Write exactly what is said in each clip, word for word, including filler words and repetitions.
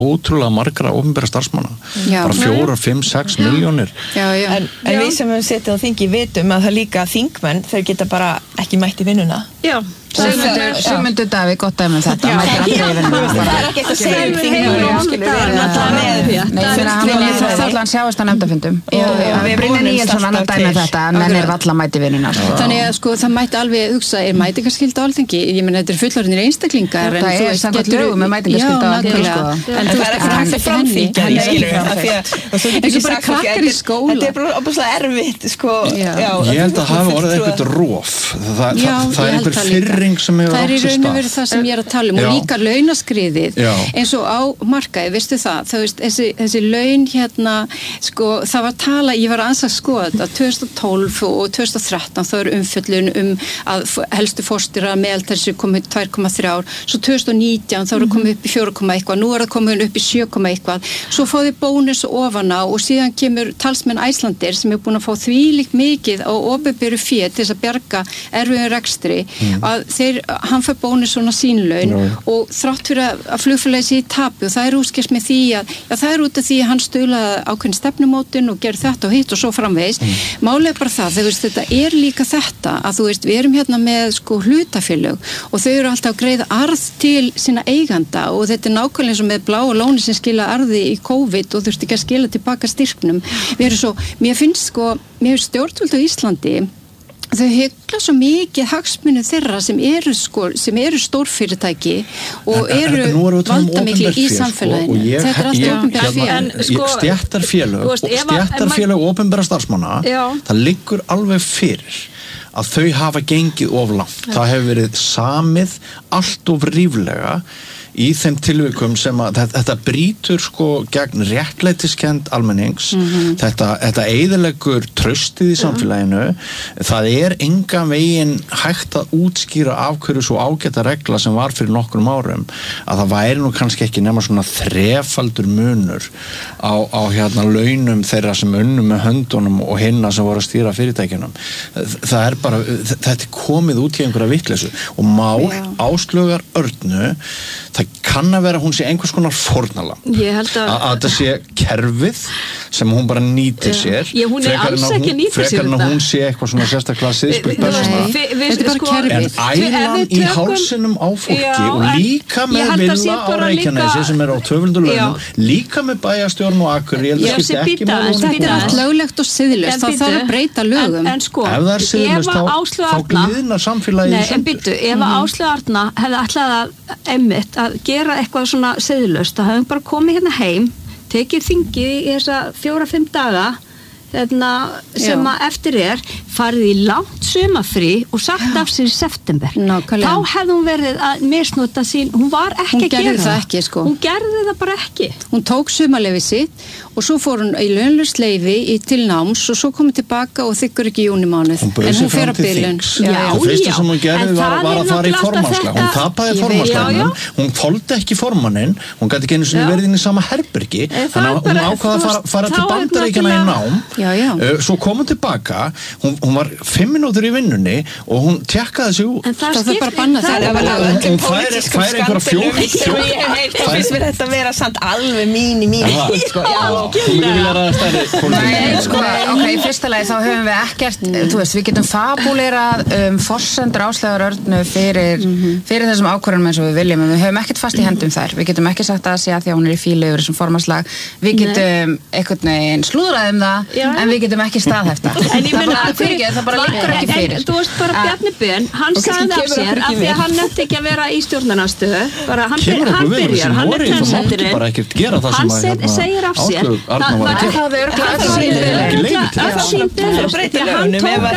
ótrúlega margra opinbera starfsmanna Já. bara fjórar, fimm, sex miljónir Já, já. En, en við sem við setjum á þingi vitum að það líka þingmenn, þeir geta bara ekki mætt í vinnuna. Já. Sigmundur, Sigmundur Davíð, gott dæmi um þetta, mætir aldrei í vinnuna. Það er ekki eitthvað að segja um þingmenn, skilur við erum alltaf með. Nei, fyrir að hann er þátt hann sjáast á nefndafundum. Brynjar Níelsson annar dæmi um þetta, menn er valla mæti í vinnuna. Þannig að sko, það mætti alveg hugsa, er mætingarskylda á Alþingi? Ég meina, þetta er fullorðnir einstaklingar. Það er samkvæmt lögum með mætingarskylda á Alþingi, sko. En það er ekki hægt að framfylgja því, skilur við. Eins og bara krakkar í skóla. Þetta er bara óbúslega erfitt, sko. Ég held að hafa orðið eitthvað rof. Það er einhver firring sem hefur átt sér stað. Það er í raun og veru það sem ég er að tala um og líka launaskriðið eins og á markaði, veistu það, það veist, þessi, þessi laun hérna, sko, það var tala, ég var aðeins að skoða þetta, tvö þúsund og tólf og tvö þúsund og þrettán, þá er umfjöllun um að helstu fórstýra meðaltal sem komið tvö komma þrjú, svo tvö þúsund og nítján þá eru komið upp í fjögur komma eitthvað, nú er það komið upp í sjö komma eitthvað, svo fóði bónus ofan á og síðan kemur talsmenn Æslandir sem er búin að fá þvílíkt mikið á opinberu fé til þess að bjarga erfiðum rekstri, mm. að þeir, hann fær bónus svona sínlaun no. og þrátt fyrir að flugfélagið sé í tapi og það er útskýrt með því að já, það er út af því að hann stuðlaði ákveðin stefnumótin og gerði þetta og hitt og svo framvegis. Mm. Málið er bara það, þegar veist, þetta er líka þetta að þú veist, við erum hérna með sko hlutafélög og þau eru alltaf að greiða arð til sína eiganda og þetta er nákvæmlega eins og með Bláa lónið sem skila arði í COVID og þurfti ekki að skila tilbaka styrknum. Við erum svo, mér finnst sko, mér finnst stjórnvöld á Íslandi þau hygla svo mikið hagsmuni þeirra sem eru sko, sem eru stórfyrirtæki og en, eru um valdamikli í samfélaginu. Sko, ég, þetta er allt opinbera félag. Sko, stjættarfélög og stjættarfélög opinbera starfsmanna, já. Það liggur alveg fyrir að þau hafa gengið of langt. Já. Það hefur verið samið allt of ríflega í þeim tilvikum sem að þetta, þetta brýtur sko gegn réttlætiskend almennings, mm-hmm. þetta, þetta eyðileggur traustið í samfélaginu, mm-hmm. það er engan veginn hægt að útskýra af hverju svo ágæta regla sem var fyrir nokkrum árum, að það væri nú kannski ekki nema svona þrefaldur munur á, á hérna launum þeirra sem unnu með höndunum og hinna sem voru að stýra fyrirtækjunum. Það er bara, þetta er komið út í einhverja vitleysu og mál yeah. Áslaugar Örnu, það kann að vera hún sé einhvers konar fórnalamb að þetta sé kerfið sem hún bara nýtir sér Já, hún er alls ekki nýtir sér frekar en að hún sé eitthvað svona sérstaklega siðspurt persóna þetta er bara kerfið en ælan í hálsinum á fólki Já, og líka með Villa á Reykjanesi sem er á tvöfaldur launum líka með bæjarstjórn og Akureyri ég held að skipta ekki með þetta er allt löglegt og siðlaust þá þarf að breyta lögum en sko ef það er siðlaust þá gliðnar samfélagið en byttu ef Áslaug Arna hefði ætlað að einmitt að gera eitthvað svona siðlaust þá hefðum bara komið hérna heim tekið þingið í þessa fjóra, fimm daga þarna, sem að eftir er farið í langt sumafrí og sagt af sér í september Nákvæmlega. Þá hefði hún verið að misnota sín hún var ekki hún að gera það ekki, sko. hún gerði það bara ekki hún tók sumarleyfi sitt og svo fór hún í launlaust leyfi í til náms og svo komið tilbaka og þykkur ekki í júnimánuð en hún fer að bylun það fyrsta sem hún gerði var, var að fara í formannslega hún tapaði formannsleganum hún þoldi ekki formannin hún gæti ekki einu sinni verið inn í sama herbergi þannig að hún ákvaða að fara, fara til Bandaríkjanna í nám já, já. Uh, svo kom hún tilbaka hún, hún var fimm mínútur í vinnunni og hún tjekkaði sig út en það það er bara bannað það er bara hún fær einhverja fjók það finnst mér þetta að vera samt alveg mín í mín sko, þú myndir vilja ræða stærri Nei, sko, ok, í fyrsta lagi þá höfum við ekkert, þú veist, við getum fabulerað um forsendur Áslaugar Örnu fyrir, fyrir þessum ákvörðunum eins og við viljum, en við höfum ekkert fast í hendum þær við getum ekki sagt að það sé að því að hún er í fílu yfir þessum formanslag, við getum einhvern veginn slúðrað um það, já. En við getum ekki staðhefta en ég meina, það bara liggur ekki fyrir þú veist bara Bjarni Ben, hann sagði af sér af því að hann nefndi ekki að vera í stjórnarandstöðu bara hann byrjar, hann er trendsetterinn hann segir af sér það er öll sín byrjun hann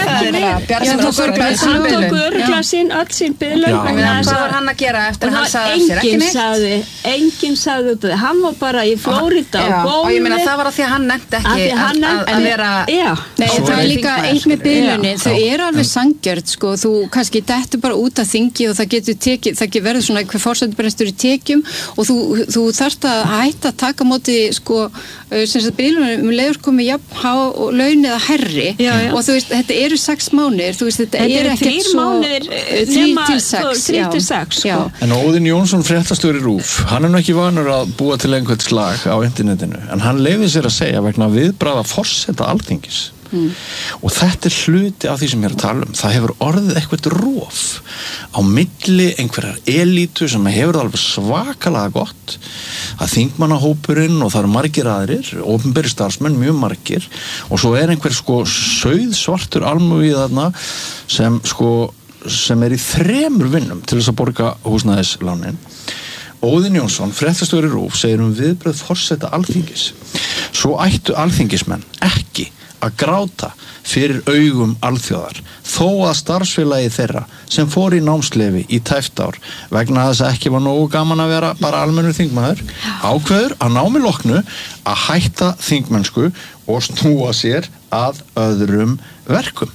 tók örgla sín öll sín byrjun hvað var hann að gera eftir að hann sagði af sér ekki neitt enginn sagði út af því hann var bara í Flórida og ég meina það var að því að hann nefndi ekki að vera nei það er líka eitt með byrjunin þau eru alveg sangjörð sko þú kannski dettur bara út af þingi og það getur tekið það getur verið svona einhver forsætisbrestur í tekjum og þú, þú þarft að hætta að taka móti sko sem sagt bílunum leiður komið jafn há og laun eða herri já, já. og þú veist, þetta eru sex mánuðir, þú veist, þetta, þetta er ekkert svo þrír til sex þrír til sex sko. En Óðinn Jónsson, fréttastjóri RÚV, hann er nú ekki vanur að búa til einhvern slag á internetinu, en hann leyfði sér að segja vegna viðbragða forseta Alþingis. Mm. Og þetta er hluti af því sem ég er að tala um. Það hefur orðið eitthvað rof á milli einhverjar elítu sem hefur alveg svakalega gott að þingmannahópurinn og það eru margir aðrir, opinberi starfsmenn, mjög margir og svo er einhver sko sauð svartur almúið þarna sem sko sem er í þremur vinnum til þess að borga húsnæðislánin. Óðinn Jónsson, fréttastjóri RÚV, segir um viðbrögð forseta Alþingis. Svo ættu alþingismenn ekki að gráta fyrir augum alþjóðar þó að starfsfélagi þeirra sem fór í námsleifi í tæpt ár vegna þess að ekki var nógu gaman að vera bara almennur þingmaður ákveður að námi loknu að hætta þingmennsku og snúa sér að öðrum verkum.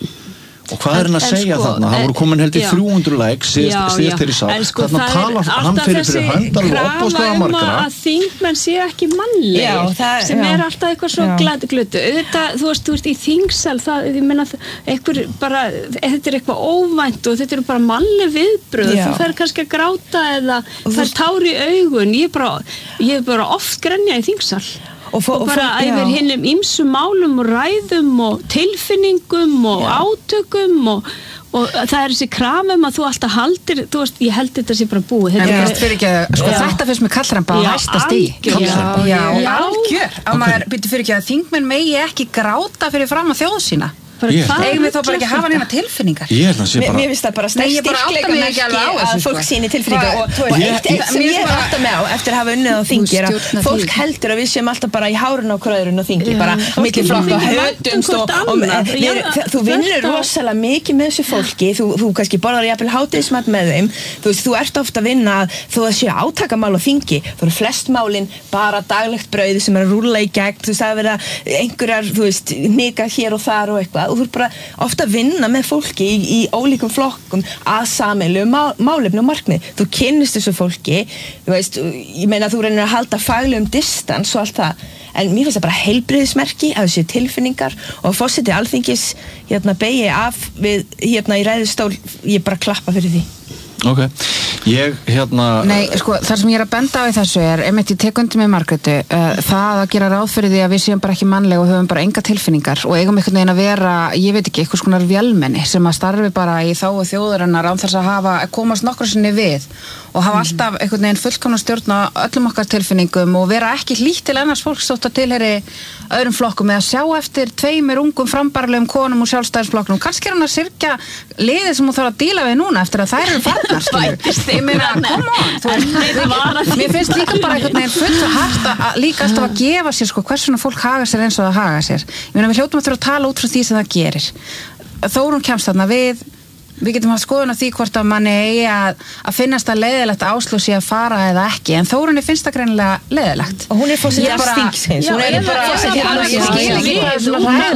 Og hvað er hann að segja sko, þarna? Það voru komin held í þrjú hundruð like síðast þegar í sá. Sko, þarna talar hann fyrir fyrir höndar og opbóðslega margra. Krafa um að þingmenn sé ekki mannleg sem já. Er alltaf eitthvað svo glötu glötu. Auðvitað, þú veist, þú veist, í þingsal það, ég meina, einhver bara þetta er eitthvað óvænt og þetta eru bara mannleg viðbröð. Þú fer kannski að gráta eða fer tár í augun. Ég er bara, ég er bara oft grenja í þingsal. Og, og bara yfir hinnum ýmsum málum og ræðum og tilfinningum og já. Átökum og, og það er þessi kramum að þú alltaf haldir, þú veist, ég held þetta sé bara búið. En þetta fyrir ekki að, sko já. Þetta finnst með kallrampa á hæsta stíg. Kallrampa. Já, já, algjör. Að maður byrju fyrir ekki að þingmenn megi ekki gráta fyrir fram að þjóð sína. Eigum við þá bara ekki að hafa neina tilfinningar? Ég bara... Mér finnst það bara styrkleika merki að fólk síni tilfinningar og, og eitt, eitt sem ég er alltaf með á eftir að hafa unnið á þingi er að fólk heldur að við séum alltaf bara í hárun á kröðurinn á þingi, bara á milli flokka hötumst og, og við, þú vinnur rosalega mikið með þessu fólki, þú, þú kannski borðar jafnvel hádegismat með þeim, þú veist, þú ert ofta að vinna þó að séu átakamál á þingi, þú eru flest málin bara daglegt brauð sem er að rúlla í gegn, þú veist, það verða einhverjar, þú veist, hnikað hér og þar og eitthvað og þú er bara ofta að vinna með fólki í, í ólíkum flokkum að sameiginlegu má, málefni og markmið. Þú kynnist þessu fólki, þú veist, ég meina þú reynir að halda faglegum distans og allt það, en mér finnst það bara heilbrigðismerki að þessu tilfinningar og forseti Alþingis hérna begi af við hérna í ræðustól, ég bara klappa fyrir því. Ok, ég hérna... Nei, sko, það sem ég er að benda á í þessu er, einmitt ég tek undir með Margréti, uh, það að gera ráð fyrir því að við séum bara ekki mannleg og höfum bara enga tilfinningar og eigum einhvern veginn að vera, ég veit ekki, eitthvað skonar vélmenni sem að starfi bara í þágu þjóðarinnar án þess að hafa, komast nokkru sinni við og hafa alltaf einhvern veginn fullkomna stjórn á öllum okkar tilfinningum og vera ekki hlýtt til ennars fólks þótt að tilheyri öðrum flokkum eða sjá eftir tveimur ungum frambarlegum konum úr sjálfstæðisflokknum. Kannski er hann að syrkja liðið sem hún þarf að díla við núna eftir að þær eru farnar, skilur. Ég meina, come on. Þú, mér finnst líka bara einhvern veginn fullt og hart að líka alltaf að gefa sér, sko, hvers vegna fólk haga sér eins og það haga sér. Ég meina, við hljótum að þurfa að tala út frá því sem það gerir. Þórunn kemst þarna við, við getum haft skoðun á því hvort að manni eigi að, að finnast að leiðilegt áslösi að fara eða ekki, en Þórunni finnst það greinilega leiðilegt. Og hún er fórseti Alþingis. Hún er bara fórseti Alþingis.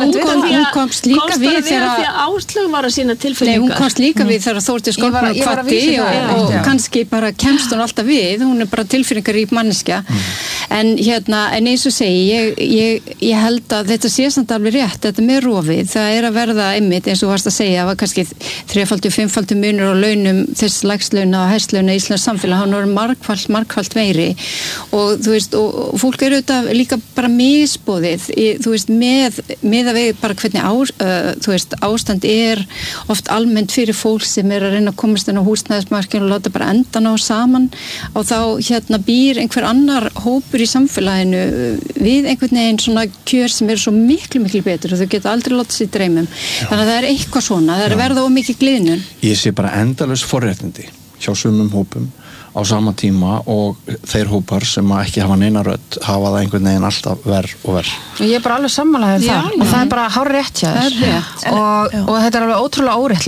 Hún komst líka við þegar Áslaug var að sína tilfinningar. Hún komst líka við þegar Þórdís Kolbrún kvaddi og kannski bara kemst hún alltaf við, hún er bara tilfinningarík manneskja. En hérna, en eins og segi, ég, ég, ég held að þetta sé samt alveg rétt, þetta með rofið, það er að verða einmitt eins og varst að segja, það var kannski þrefaldur, fimmfaldur munur á launum þess lægstlauna og hæstlauna í Íslands samfélag, hann er margfalt, margfalt meiri og þú veist, og, og fólk eru auðvitað líka bara misboðið, í, þú veist, með, með að við bara hvernig á, uh, þú veist, ástand er oft almennt fyrir fólk sem er að reyna að komast inn á húsnæðismarkinu og láta bara enda ná saman og þá hérna býr einhver annar hópur í samfélaginu við einhvern veginn svona kjör sem eru svo miklu, miklu betur og þau geta aldrei látið sér dreymum. Já. Þannig að það er eitthvað svona, það er að verða of mikið gliðnun. Ég sé bara endalaus forréttindi hjá sumum hópum á sama tíma og þeir hópar sem ekki hafa neina rödd hafa það einhvern veginn alltaf verð og verð. Ég er bara alveg sammálaður þar og það er bara hárrétt hjá þess og, og þetta er alveg ótrúlega óréttlátt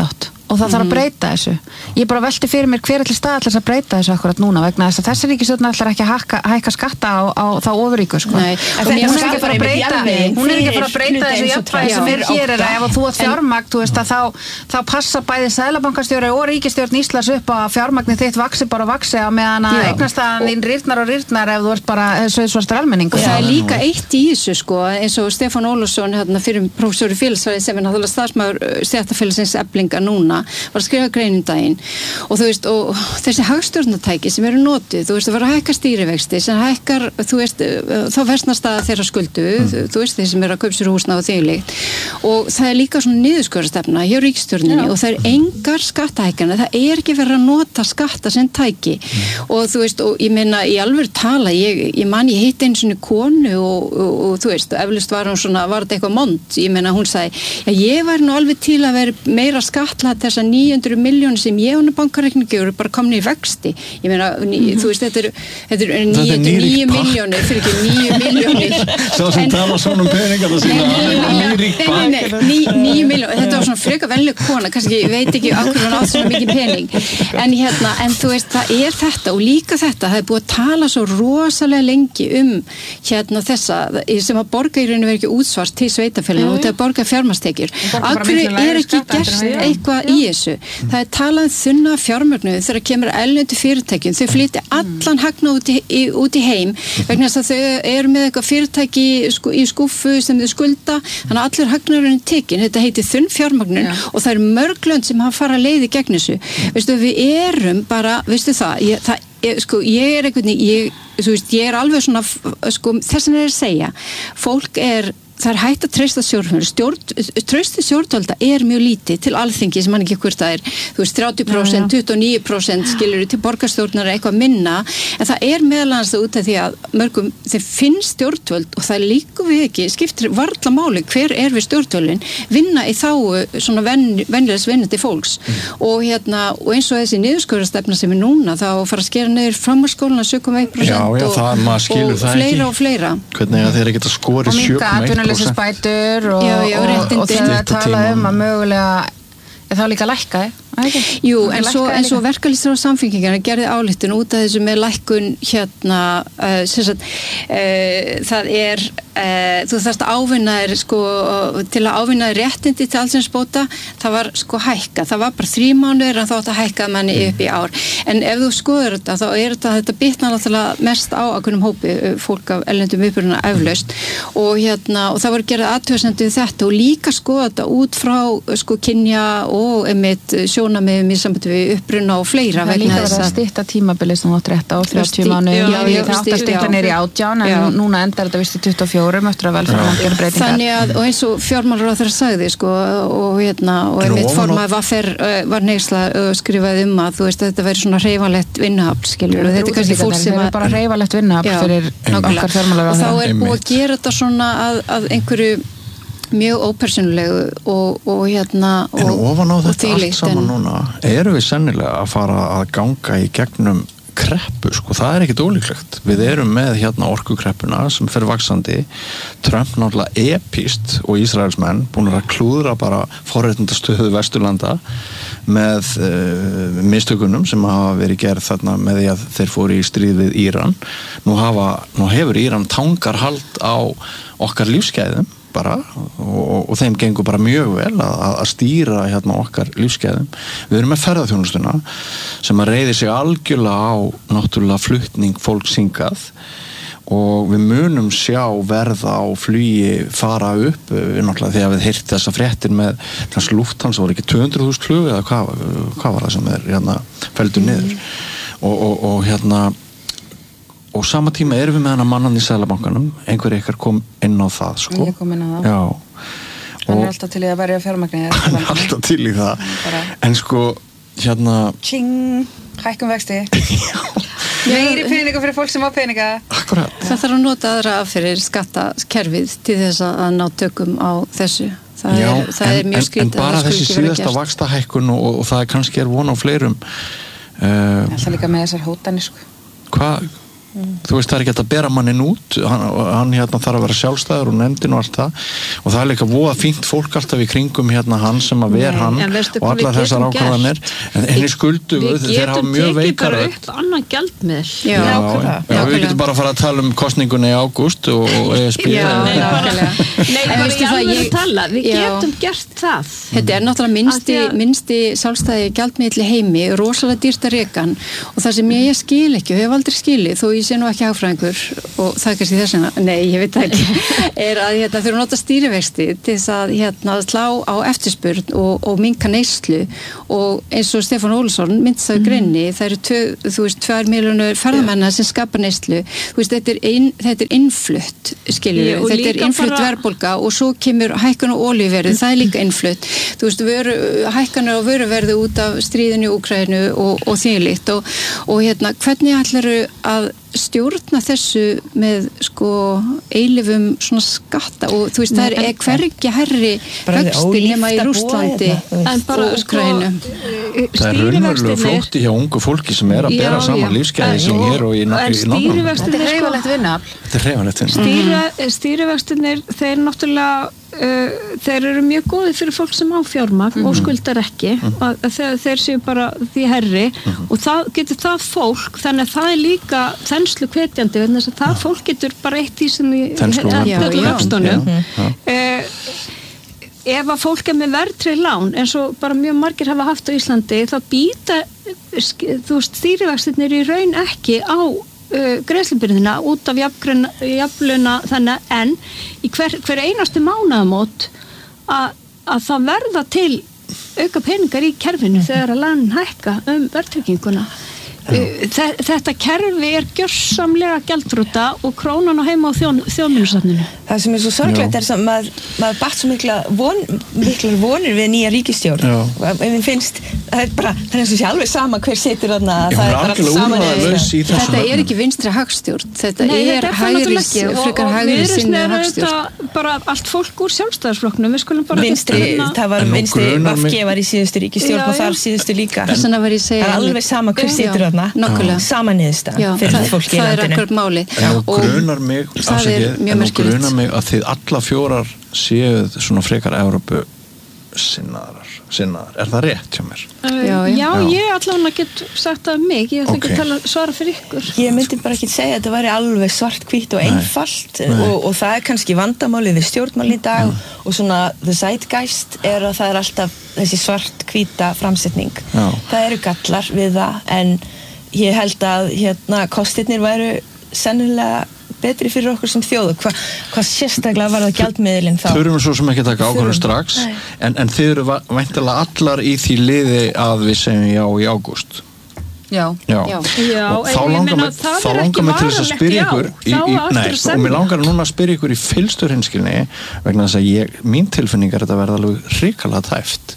og það þarf að breyta þessu. Ég bara velti fyrir mér hver allir stað allir að breyta þessu akkurat núna vegna þess að þessi ríkisstjórn allir ekki að hækka, hækka skatta á, á þá ofuríku sko. Nei, hún er ekki að fara að breyta hún er ekki að fara að breyta þessu jafnvægi sem er hér er að ef þú átt fjármagn þú veist að þá, þá passa bæði seðlabankastjóri og ríkisstjórn Íslands upp að fjármagni þitt vaxi bara og vaxi á meðan að eignastaðan þín rýrnar og rýrnar ef þú ert bara sauðsvartur almenningur. Og það er líka eitt í þessu sko eins og Stefán Ólafsson hérna fyrir prófessor í félagsfræði sem er náttúrulega starfsmaður stéttarfélagsins Eflingar núna var að skrifa grein um daginn og þú veist og þessi hagstjórnartæki sem eru notuð þú veist það var að hækka stýrivexti sem hækkar þú veist þá versnast það þeirra skuldu mm. þú veist þeir sem eru að kaupa sér húsnæði og þvíumlíkt og það er líka svona niðurskurðarstefna hjá ríkisstjórninni og það er engar skattahækkanir það er ekki verið að nota skatta sem tæki mm. og þú veist og ég meina í alveg tala ég, ég man ég hitt einu svona konu og, og, og þú veist eflust var hún svona var þetta eitthvað mond ég meina hún sagði já ég var nú alveg til að vera meira skattla þessa níu hundruð miljónir sem ég og bankareikningi eru bara komin í vexti ég meina, ný, mm-hmm. þú veist, þetta eru þetta eru níu hundruð níu miljónir fyrir ekki níu miljónir Sá sem tala svona um peningar það sína nýrík pakk níu miljónir, þetta var svona freka venleg kona kannski, ég veit ekki ákveð hann átt svona mikið pening en hérna, en þú veist, það er þetta og líka þetta, það er búið að tala svo rosalega lengi um hérna þessa, sem að borga í rauninu verið ekki útsvart til sveitafélaginu og það borga fjármagnstekjur, akkur er ekki gerst eitthvað í þessu það er talað um þunna fjármögnu þegar kemur erlendu fyrirtækjum þau flytja allan hagna út í, í, út í heim vegna þess að þau eru með eitthvað fyrirtæki sko, í skúffu sem þau skulda þannig að allir hagnarinn tekin þetta heitir þunn fjármögnun og það eru mörg lönd sem hafa farað leiði gegn þessu veistu við erum bara, veistu það, ég, það ég, sko, ég er einhvern veginn ég, þú veist, ég er alveg svona sko, þess að er að segja fólk er það er hægt að treysta stjórnvöld stjórn, treysti stjórnvölda er mjög lítið til alþingi sem hann ekki hvort það er þú veist þrjátíu prósent, tuttugu og níu prósent skilur til borgarstjórnar eitthvað minna en það er meðalans það út af því að mörgum þeir finnst stjórnvöld og það líku við ekki, skiptir varla máli hver er við stjórnvöldin, vinna í þá svona ven, venjulegs vinnandi fólks mm. og hérna, og eins og þessi niðurskurðarstefna sem er núna, þá fara að skera niður framhaldsskólana sjö komma eitt prósent og, og fleira og fleira hvernig að þeir geta skorið sjö komma eitt spætur og, já, já, og, og þegar það tala um að mögulega er það líka lækkaði? Jú, en svo, en svo verkalýstar og samfélkingarna gerði ályktun út af þessu með lækkun hérna uh, sem sagt uh, það er uh, þú þarft að ávinna þér sko til að ávinna þér réttindi til alls eins bóta það var sko hækka, það var bara þrjú mánuðir en þá átt að hækka manni upp í ár en ef þú skoður þetta þá er þetta þetta bitnar náttúrulega mest á ákveðnum hópi fólk af erlendum uppruna eflaust og hérna og það voru gerð athugasemdir við þetta og líka skoða þetta út frá sko kynja og einmitt sjónarmiðum í sambandi við uppruna og fleira það er líka verið að stytta tímabilið sem þú átt rétt á þrjátíu mánuðum það átt að stytta niður í átján en já. Núna endar þetta vist í tuttugu og fjögur eftir að velferðarnefnd gera breytingar þannig að og eins og fjármálaráðherra sagði sko og hérna og einmitt formaður var, fer, var neysla og skrifaði um að þú veist að þetta væri svona hreyfanlegt vinnuafl skilur og þetta er kannski fólk sem að bara hreyfanlegt vinnuafl fyrir okkar fjármálaráðherra og þá er búið að gera þetta svona að, að einhverju mjög ópersónulegu og, og hérna og, en ofan á þetta allt saman en... núna eru við sennilega að fara að ganga í gegnum kreppu sko, það er ekkit ólíklegt við erum með hérna orkukreppuna sem fer vaxandi, Trump náttúrulega epíst og Ísraelsmenn búin að klúðra bara forréttindastöðu Vesturlanda með uh, mistökunum sem hafa verið gerð þarna með því að þeir fóru í stríð við Íran nú, hafa, nú hefur Íran tangarhald á okkar lífsgæðum bara og, og þeim gengur bara mjög vel að, að stýra hérna okkar lífsgæðum. Við erum með ferðarþjónustuna sem að reiði sig algjörlega á náttúrulega flutning fólks hingað og við munum sjá verða á flugi fara upp við náttúrulega þegar við heyrti þessa fréttir með hans Lufthansa voru ekki tvö hundruð þúsund flug eða hvað, hvað var það sem er hérna feldur niður og, og, og hérna og sama tíma erum við með hana mannan í Seðlabankanum einhver ykkar kom inn á það sko. Ég kom inn á það já. Hann er alltaf til í að verja fjármagni hann er alltaf til í það bara... en sko hérna Tling, hækkum vexti meiri peninga fyrir fólk sem á peninga akkurat það þarf að nota aðra fyrir skattakerfið til þess að ná tökum á þessu það já, er, það en, er mjög skrítið en bara þessi síðasta vaxtahækkun og, og það er kannski er von á fleirum uh, alltaf líka með þessar hótanir sko hvað Mm. Þú veist, það er ekki hægt að bera mannin út hann, hann hérna þarf að vera sjálfstæður og nefndin og allt það og það er líka voða fínt fólk alltaf í kringum hérna hann sem að ver hann og allar þessar ákvarðanir en henni skuldu þeir hafa mjög veikar við getum tekið bara upp annan gjaldmiðl já, já, já, já, við getum bara að fara að tala um kosningunni í ágúst og E S B já, nei, bara, nei, bara í alveg að tala við getum gert það þetta er náttúrulega minnsti, minnsti sjálfstæði gjaldmiðl í heimi, rosalega dýrt að rekan og það sem ég skil ekki og hef aldrei skilið, þó ég sé nú ekki hagfræðingur og það er kannski þessina, nei ég veit það ekki er að hérna, þurfa að nota stýrivexti til þess að hérna, slá á eftirspurn og, og minnka neyslu og eins og Stefán Ólafsson myndi það í greinni, það eru tvö, þú veist, tvær miljónir ferðamanna sem skapa neyslu þú veist, þetta er, ein, þetta er innflutt skilju, þetta er innflutt bara... verðbólga og svo kemur hækkun og olíuverð það er líka innflutt, þú veist, vöru, hækkanur og vöruverðu út af stríðinu í Úkraínu og, og þvílíkt og, og hérna, hvernig ætlarðu að stjórna þessu með sko eilifum svona skatta og þú veist Nei, það er hvergi herri vexti nema í Rússlandi en bara Úkraínu það er raunverulega flótti hjá ungu fólki sem er að já, bera saman lífsgæði sem hér og í náttúrulega þetta er hreyfalegt vinnuafl þetta er hreyfalegt vinnuafl stýrivextinir þeir náttúrulega Uh, þeir eru mjög góði fyrir fólk sem á fjármagn mm-hmm. og skuldar ekki mm-hmm. og þeir, þeir séu bara því herri mm-hmm. og það getur það fólk þannig að það er líka þenslu hvetjandi þannig að það fólk getur bara eitt í sem í höfstónum uh, ef að fólk er með verðtryggð lán eins og bara mjög margir hafa haft á Íslandi þá býta þú veist stýrivextirnir í raun ekki á Uh, greiðslubyrðina út af jafnlauna þannig en í hver, hver einastu mánaðamót að, að það verða til auka peningar í kerfinu þegar að lánin hækka um verðtrygginguna þetta kerfi er gjörsamlega gjaldþrota og krónan á heima á þjón, þjóðminjasafninu. Það sem er svo sorglegt er að maður, maður batt svo mikla von, miklar vonir við nýja ríkisstjórn ef við finnst, það er bara það er eins og sé alveg sama hver situr þarna það er bara allt saman þetta er ekki vinstri hagstjórn þetta Nei, er hægris, frekar hægris sinni hagstjórn bara allt fólk úr sjálfstæðarsflokknum við skulum bara vinstri, það var vinstri V G var í síðustu ríkisstjórn og þar síðustu líka það er alveg sama hver situr þarna samanniðsta fyrir fólki í landinu. Það er akkurat máli. Og grunar mig, en og grunar mig að þið alla fjórar séu svona frekar Evrópu sinnaðar, sinnaðar. Er það rétt hjá mér? Uh, já, já. já, ég allavega get sagt það um mig. Ég ætla okay. ekki að tala, svara fyrir ykkur. Ég myndi bara ekki segja að þetta væri alveg svart-hvítt og einfalt og, og það er kannski vandamálið við stjórnmál í dag Nei. Og svona the zeitgeist er að það er alltaf þessi svart-hvíta framsetning. Já. Það eru gallar við það en ég held að hérna kostirnir væru sennilega betri fyrir okkur sem þjóð og hvað hva sérstaklega var það gjaldmiðlinn þá? Þurfum við svo sem ekki taka ákvörðun strax en, en þið eru væntanlega allar í því liði að við segjum já í ágúst. Já. Já. Já. Já. Og þá langar mig þá langar mig til þess að spyrja ykkur í, í, nei, og mér langar núna að spyrja ykkur í fyllstu hreinskilni vegna þess að ég, mín tilfinning er þetta verða alveg hrikalega tæft.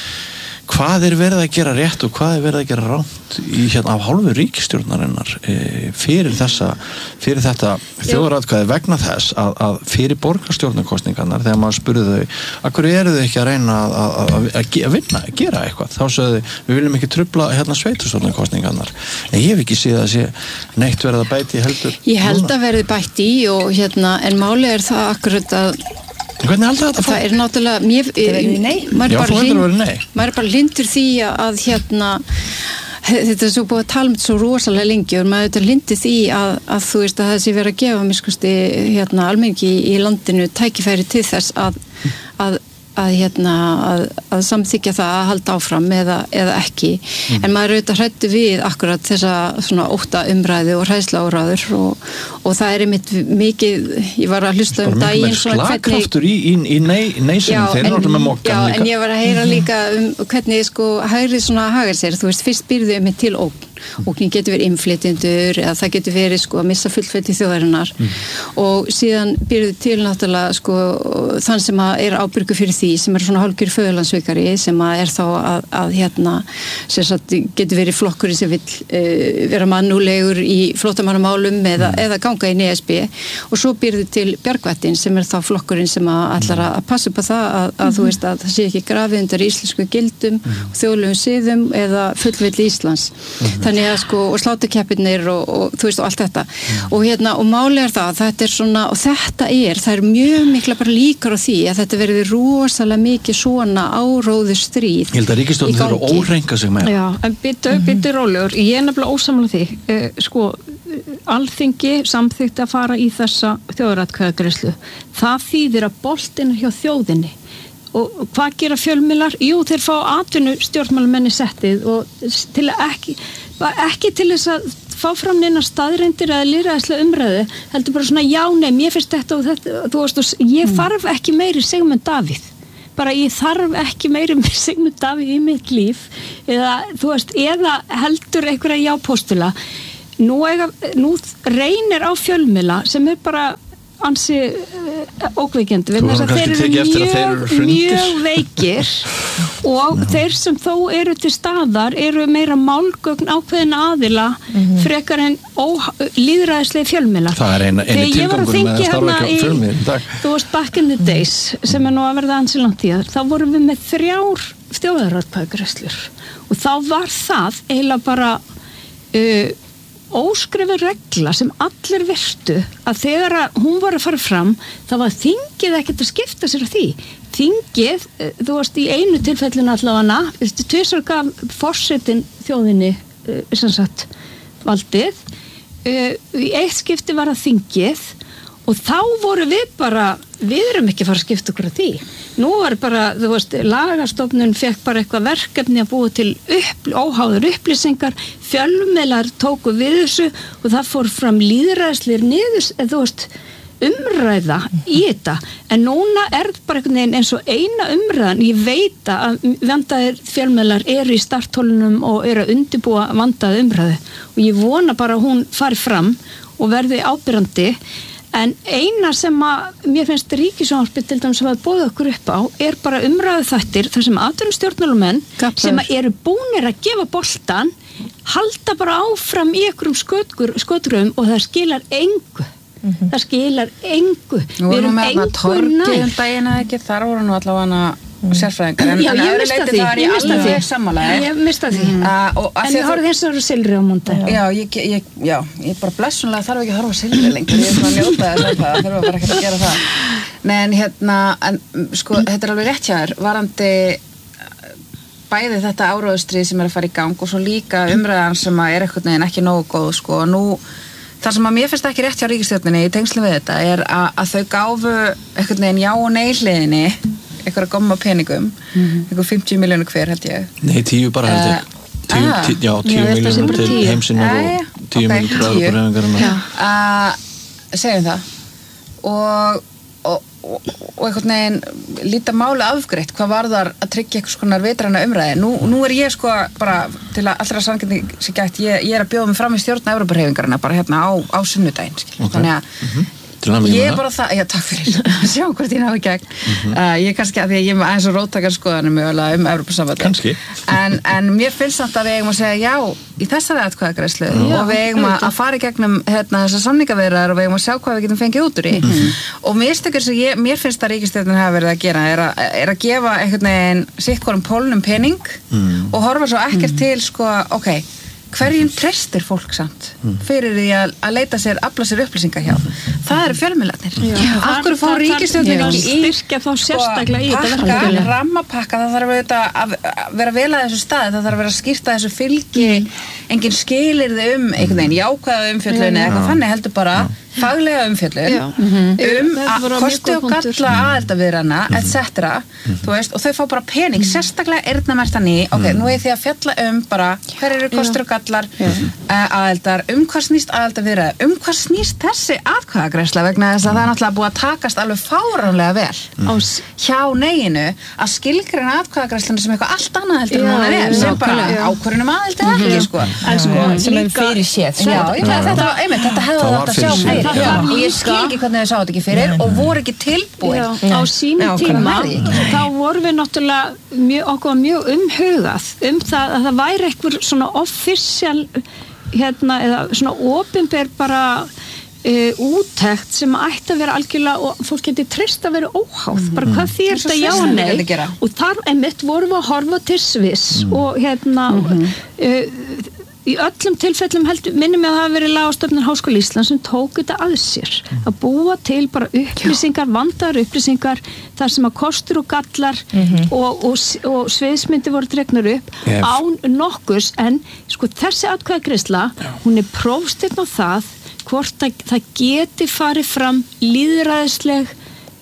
Hvað er verið að gera rétt og hvað er verið að gera rámt í hérna af hálfu ríkisstjórnarinnar e, fyrir þessa fyrir þetta þjóðaratkvæði vegna þess að, að fyrir borgarstjórnarkosningarnar þegar maður spurði þau af hverju eru þau ekki að reyna að, að, að, að vinna, að gera eitthvað þá sögðu þau, við viljum ekki trufla hérna sveitarstjórnarkosningarnar en ég hef ekki séð að sé neitt verið að bæti heldur Ég held að verið bæti og hérna en máli er það akkurat að Hvernig heldur þetta? Það er náttúrulega mér, nei. Maður Já, bara hlind, nei. maður er bara hlindur því að hérna þetta er svo búið að tala um þetta svo rosalega lengi og maður er hlindur því að, að þú veist að það sé verið að gefa miskusti hérna almenningi í landinu tækifæri til þess að að að hérna að, að samþykja það að halda áfram eða, eða ekki mm. en maður auðvitað hræddu við akkurat þessa svona ótta umræðu og hræðsla áræður og, og það er einmitt mikið, ég var að hlusta um daginn svona hvernig slagkraftur í, í, í nei, neysinum, þeir eru alltaf með mokkan já, líka en ég var að heyra líka um hvernig sko hægrið svona hagar sér, þú veist, fyrst byrjuðu um til ógn ógnin getur verið innflytjendur eða það getur verið sko að missa fullveldi þjóðarinnar mm. og síðan byrjuðu til náttúrulega sko þann sem að er ábyrgur fyrir því sem er svona hálfgjör föðurlandsveikari sem að er þá að, að hérna sem sagt getur verið flokkur sem vil uh, vera mannulegur í flóttamannamálum eða, mm. eða ganga inn í E S B og svo byrjuðu til Bjargvættin sem er þá flokkurinn sem að ætlar að passa upp á það að, að mm. þú veist að það sé ekki grafið undir íslensku gildum mm. og þjóðlegum siðum eða fullveldi Íslands mm. þannig að sko, og sláturkeppnir og, og þú veist, og allt þetta mm. og hérna, og máli er það, þetta er svona og þetta er, það er mjög mikla bara líkar á því að þetta verði rosalega mikið svona áróðu stríð Ég held að ríkisstjórnin þurfa að óhreinka sig með Já, en byttu, byttu rólegur ég er nefnilega ósamlega því uh, sko, Alþingi samþykti að fara í þessa þjóðaratkvæðagreiðslu það þýðir að boltinn er hjá þjóðinni og hvað gera fjölmiðlar? Jú, þeir fá atvinnu stjórnmálamenni settið og til að ekki, ekki til þess að fá fram neina staðreindir eða lýðræðislega umræðu, heldur bara svona já, nei, mér finnst þetta og þetta, þú veist, ég þarf ekki meiri Sigmund Davíð, bara ég þarf ekki meiri Sigmund Davíð í mitt líf, eða, þú veist, eða heldur einhverja jápóstula. Nú, eiga, nú reynir á fjölmiðla sem er bara ansi uh, ókveikjandi við þess að þeir eru mjög, mjög veikir og Já. Þeir sem þó eru til staðar eru meira málgögn ákveðin aðila mm-hmm. frekar en lýðræðislega fjölmiðlar. Það er eina, eini tilgangur með að starfa ekki á fjölmiðl í dag. Þú veist back in the days sem er nú að verða ansi langt í þar, þá vorum við með þrjár þjóðaratkvæðagreiðslur og þá var það eiginlega bara uh, óskrifin regla sem allir virtu að þegar að hún var að fara fram þá var þingið ekkert að skipta sér á því. Þingið, þú varst í einu tilfellinu allavega, tvisvar gaf forsetinn þjóðinni sem sagt valdið, í eitt skipti var að þingið og þá voru við bara, við erum ekki að fara að skipta okkur að því. Nú var bara, þú veist, lagastofnun fekk bara eitthvað verkefni að búa til upp, óháður upplýsingar, fjölmiðlar tóku við þessu og það fór fram lýðræðislegir niður, þú veist, umræða í þetta. En núna er bara einhvern veginn eins og eina umræðan, ég veit að vandaðir fjölmiðlar eru í starthólunum og eru að undirbúa vandaði umræðu og ég vona bara að hún fari fram og verði ábyrrandi. En eina sem að mér finnst ríkissjónvarpið til dæmis að hafa boðið okkur upp á er bara umræðu þættir þar sem atvinnustjórnmálumenn sem eru búnir að gefa boltan halda bara áfram í einhverjum skotgröfum og það skilar engu. Mm-hmm. Það skilar engu. Nú erum við að torgið um dagina ekki, þar voru nú allavega sérfræðingar, en, já, en ég mista því, ég mista því sammálaði. Ég mista því. Mm. Uh, en við horfum þess að það eru Silri á múnda. Já, ég, ég, já, ég bara blessunlega þarf ekki að horfa á Silri lengur. Ég er svona að njóta þess að það, þurfa bara ekki að gera það. Men hérna, en sko, þetta er alveg rétt hjá þér, varandi bæði þetta áróðustrið sem er að fara í gang og svo líka umræðan sem er eitthvað neginn ekki nógu góð, sko, nú það sem að mér finnst ekki rétt hjá ríkisstjórninni í tengslum við þetta er að, að þau gáfu eitthvað neginn já og nei hliðinni eitthvað gomma peningum, mm-hmm. eitthvað fimmtíu miljónur hver held ég. Nei, tíu bara held ég. Uh, tíu, ah. tí, já, tíu miljónur til heimsinnar og tíu miljónur til aðraðurreifingarinnar. Uh, segjum það. Og, og, og, og eitthvað neginn líta máli afgreitt hvað varðar að tryggja eitthvað skonar vetrana umræði. Nú, nú er ég sko bara til að allra sanngjarni sem gætt, ég, ég er að bjóða mig fram í stjórn Evrópuhreyfingarinnar bara hérna á, á sunnudaginn. Okay. Þannig að mm-hmm. Ég er bara það, já takk fyrir sjá hvort ég náðu gegn mm-hmm. uh, ég kannski að því að ég er aðeins og róttakar skoðanum mögulega um Evrópusambandið en, en mér finnst samt að við eigum að segja já í þessari atkvæðagreiðslu mm. og við eigum að, að fara í gegnum hérna, þessar samningaviðræður og við eigum að sjá hvað við getum fengið út úr í mm-hmm. og mistökur sem ég, mér finnst að ríkisstjórnin hafa verið að gera er að, er að gefa einhvern veginn sitt hvorum pólnum pening mm. og horfa svo ekkert mm. til sko, ok hverjum treystir fólk samt fyrir því að, að leita sér, afla sér upplýsingar hjá það eru fjölmiðlarnir af hverju fór ríkisstjórnin ekki í styrkja þá sérstaklega í þetta pakka, rammapakka, það þarf auðvitað að vera vel að þessu stað, það þarf að vera að skýrta þessu fylgi, engin skilyrði um einhvern veginn jákvæða umfjöllun eða eitthvað þannig heldur bara faglega umfjöllun um að kosti og galla aðildarviðræðna et cetera þú veist, og þau fá bara pening sérstaklega eyrnamerktan í, ok, nú er því að fjalla um bara hver eru kostur og gallar aðildar, um hvað snýst aðildarviðræða, um hvað snýst þessi atkvæðagreiðsla vegna þess að það er náttúrulega búið að takast alveg fáránlega vel hjá neginu að skilgreina atkvæðagreiðsluna sem eitthvað allt annað heldur en hún er sem bara ákvörðunum aðild eða ekki sko sem er fyrir séð þetta hefði átt að sjá meira og ég skil ekki hvernig þau sá þetta ekki fyrir og voru ekki tilbúin á sínum tíma þá voru við náttúrulega mjög, okkur mjög umhugað um það að það væri eitthvað svona official hérna eða svona opinber bara uh, úttekt sem ætti að vera algjörlega og fólk geti treyst að vera óháð mm-hmm. bara hvað þýr þetta já og nei og þar einmitt vorum við að horfa til Sviss mm. og hérna mm-hmm. uh, í öllum tilfellum heldur, minnum ég að það hafi verið Lagastofnun Háskóla Íslands sem tók þetta að sér að búa til bara upplýsingar, vandaðar upplýsingar þar sem að kostur og gallar mm-hmm. og, og, og sviðsmyndi voru dregnar upp yep. án nokkurs en sko þessi atkvæðagreiðsla hún er prófsteinn á það hvort að það geti farið fram lýðræðisleg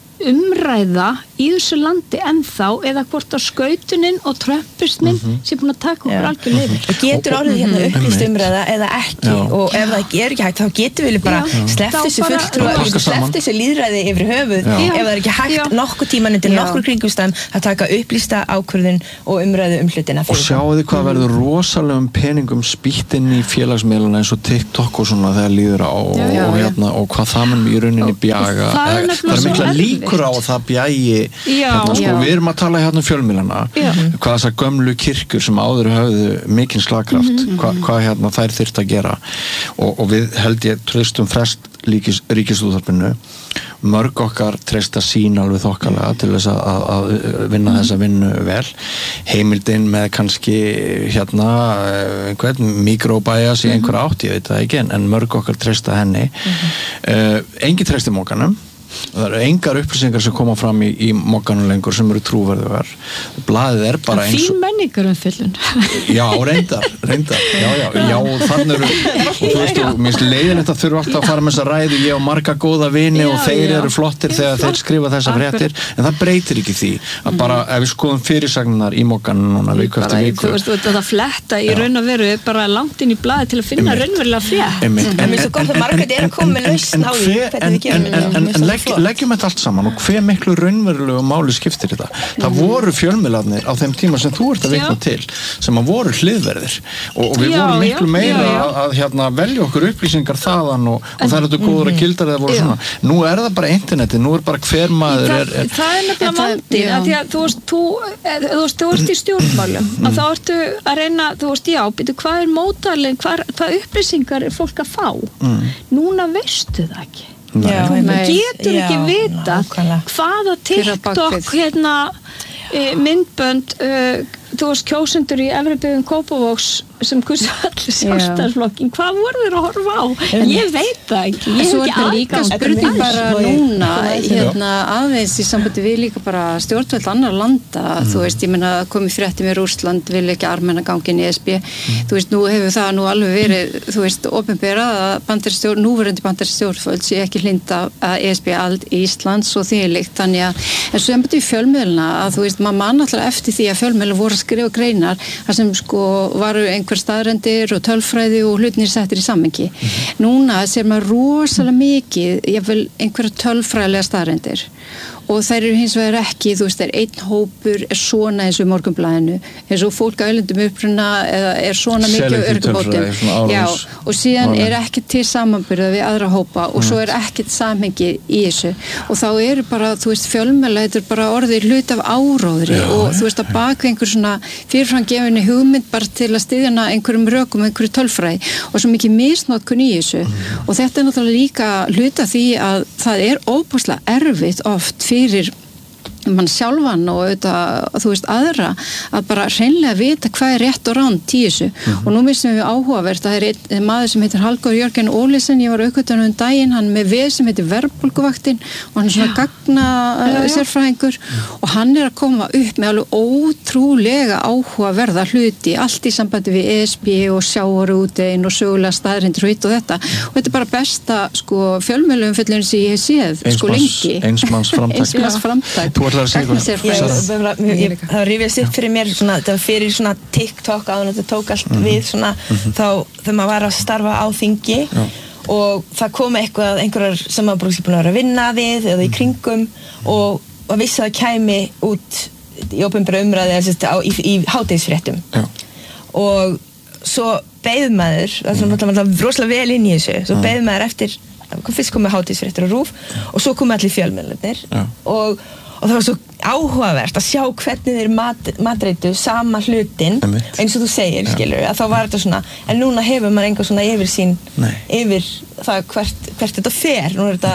umræða í þessu landi ennþá eða hvort á skautunin og tröppusnin mm-hmm. sem búin að taka okkur algjör lifir. Það getur orðið hérna upplýst umræða eða ekki Já. Og ef það er ekki hægt þá getur við bara sleppt þessu fulltrúa sleppt þessu lýðræði yfir höfuð Já. Ef það er ekki hægt Já. Nokkuð tíman undir nokkur kringumstæðum að taka upplýsta ákvörðun og umræðu um hlutina og sjáu þið hvað verður rosalegum peningum spýtt inn í félagsmiðluna eins og TikTok og svona þegar líður á og, og, hérna, og hvað það mun í rauninni bjaga það er, það er mikla líkur á að það bjagi hérna, sko, við erum að tala hérna um fjölmiðlana hvað þessar gömlu kirkjur sem áður höfðu mikinn slagkraft mm-hmm. hvað hva, hérna, þær þyrft að gera og, og við held ég treystum frest ríkisútvarpinu mörg okkar treysta sín alveg þokkalega til þess að, að vinna mm-hmm. þessa vinnu vel heimildin með kannski hérna einhvern mikrobæjas í einhver átt ég veit það ekki en mörg okkar treysta henni mm-hmm. uh, engin treysti mókanum það eru engar upplýsingar sem koma fram í, í mokkanum lengur sem eru trúverðugar blaðið er bara eins og fín menningar um fyllun já, reyndar, reyndar já, já, já, þannig eru og þú veist, og minnst leiðilegt að þurfa alltaf að fara með þessa ræðu ég og marga góða vini já, og þeir já. Eru flottir þegar þeir skrifa þessa fréttir en það breytir ekki því að bara, ef við skoðum fyrirsagnar í mokkanum núna viku eftir viku þú veist, það fletta í raun og veru bara langt inn í blaðið til að finna raunverulega frétt en mér svo gott að margir eru komið lausn á því hvernig við gerum leggjum þetta allt saman og hver miklu raunverulegu máli skiptir þetta. Það mm. voru fjölmiðlarnir á þeim tíma sem þú ert að vitna til sem að voru hliðverðir og, og við já, vorum miklu já, meira já, já. Að, að hérna, velja okkur upplýsingar þaðan og, og það er þetta góður að gildar eða voru já. Svona. Nú er það bara interneti, nú er bara hver maður það, er, er það er nefnilega vandinn að því að þú veist, þú, þú veist, þú ert í stjórnmálum mm. að þá ertu að reyna, þú veist, já, býtu hvað er mótalinn, hvað, hvað upplýsingar er fólk að fá mm. núna veistu það ekki Já, þú getur ekki vita hvaða TikTok hérna, e, myndbönd e, þú veist kjósendur í efri byggðum Kópavogs sem kursu allir sjálfstæðisflokkin hvað voru þeir að horfa á? Ég veit það ekki ég Svo er þetta líka spurning bara núna hérna aðeins í sambandi við líka bara stjórnvöld annar landa mm. þú veist, ég menna komið frétti með Rússland vil ekki armenna gangin í E S B mm. þú veist, nú hefur það nú alveg verið þú veist, opinberað að bandarstjórn núverandi bandarstjórnvöld sé ekki hlinda að E S B ald í Íslands og þvílíkt þannig að, en svo sambandi við fjölmiðluna að þú veist, maður man alltaf eftir því að fjölmiðlur voru að skrifa greinar þar sem sko varu einhver staðrendir og tölfræði og hlutnir settir í samhengi. Mm-hmm. Núna sér maður rosalega mikið, ég vil einhverja tölfræðilega staðrendir og þær eru hins vegar ekki, þú veist, er einn hópur er svona eins og í Morgunblaðinu eins og fólk á erlendum uppruna eða er svona mikið á örgumótum já, og síðan Máli. Er ekki til samanburða við aðra hópa og mm. svo er ekkert samhengi í þessu og þá eru bara, þú veist, fjölmiðla þetta er bara orðið hlut af áróðri já, og þú veist, að baka einhver svona fyrirframgefinni hugmynd bara til að styðjana einhverjum rökum, einhverju tölfræði og svo mikið misnotkun í þessu mm. og þetta er náttúrulega líka hlut af því að það er óbúslega erfitt oft fyrir mann sjálfan og auðvitað, þú veist, aðra að bara hreinlega vita hvað er rétt og ránt í þessu mm-hmm. og nú mistum við áhugavert að það er einn maður sem heitir Halldór Jörgen Ólesen, ég var aukvöldan um daginn, hann með veð sem heitir Verðbólguvaktin og hann er svona gagna uh, sérfræðingur og hann er að koma upp með alveg ótrúlega áhugaverða hluti, allt í sambandi við E S B og sjávarútveginn og sögulega staðrindir og hitt og þetta og þetta er bara besta, sko, fjölmiðlumfjöllun sem ég hef séð, sko, lengi Einsmanns framtak það rifjast upp fyrir mér svona, það var fyrir svona TikTok að þetta tók allt mm-hmm. við svona mm-hmm. þá þegar maður var að starfa á þingi Já. Og það kom eitthvað einhverjar sem maður búin að vera að vinna við eða í kringum og, og vissi að það kæmi út í opinbera umræði eða í, í hádegisfréttum og svo beið maður það er náttúrulega rosalega vel inn í þessu svo beið maður eftir fyrst komið hádegisfréttir og RÚV og svo komið allir fjölmiðlarnir og og það var svo áhugavert að sjá hvernig þeir mat, matreitu sama hlutin eins og þú segir, skilur að þá var þetta svona, en núna hefur maður enga svona yfir sín Nei. Yfir það hvert, hvert þetta fer nú er þetta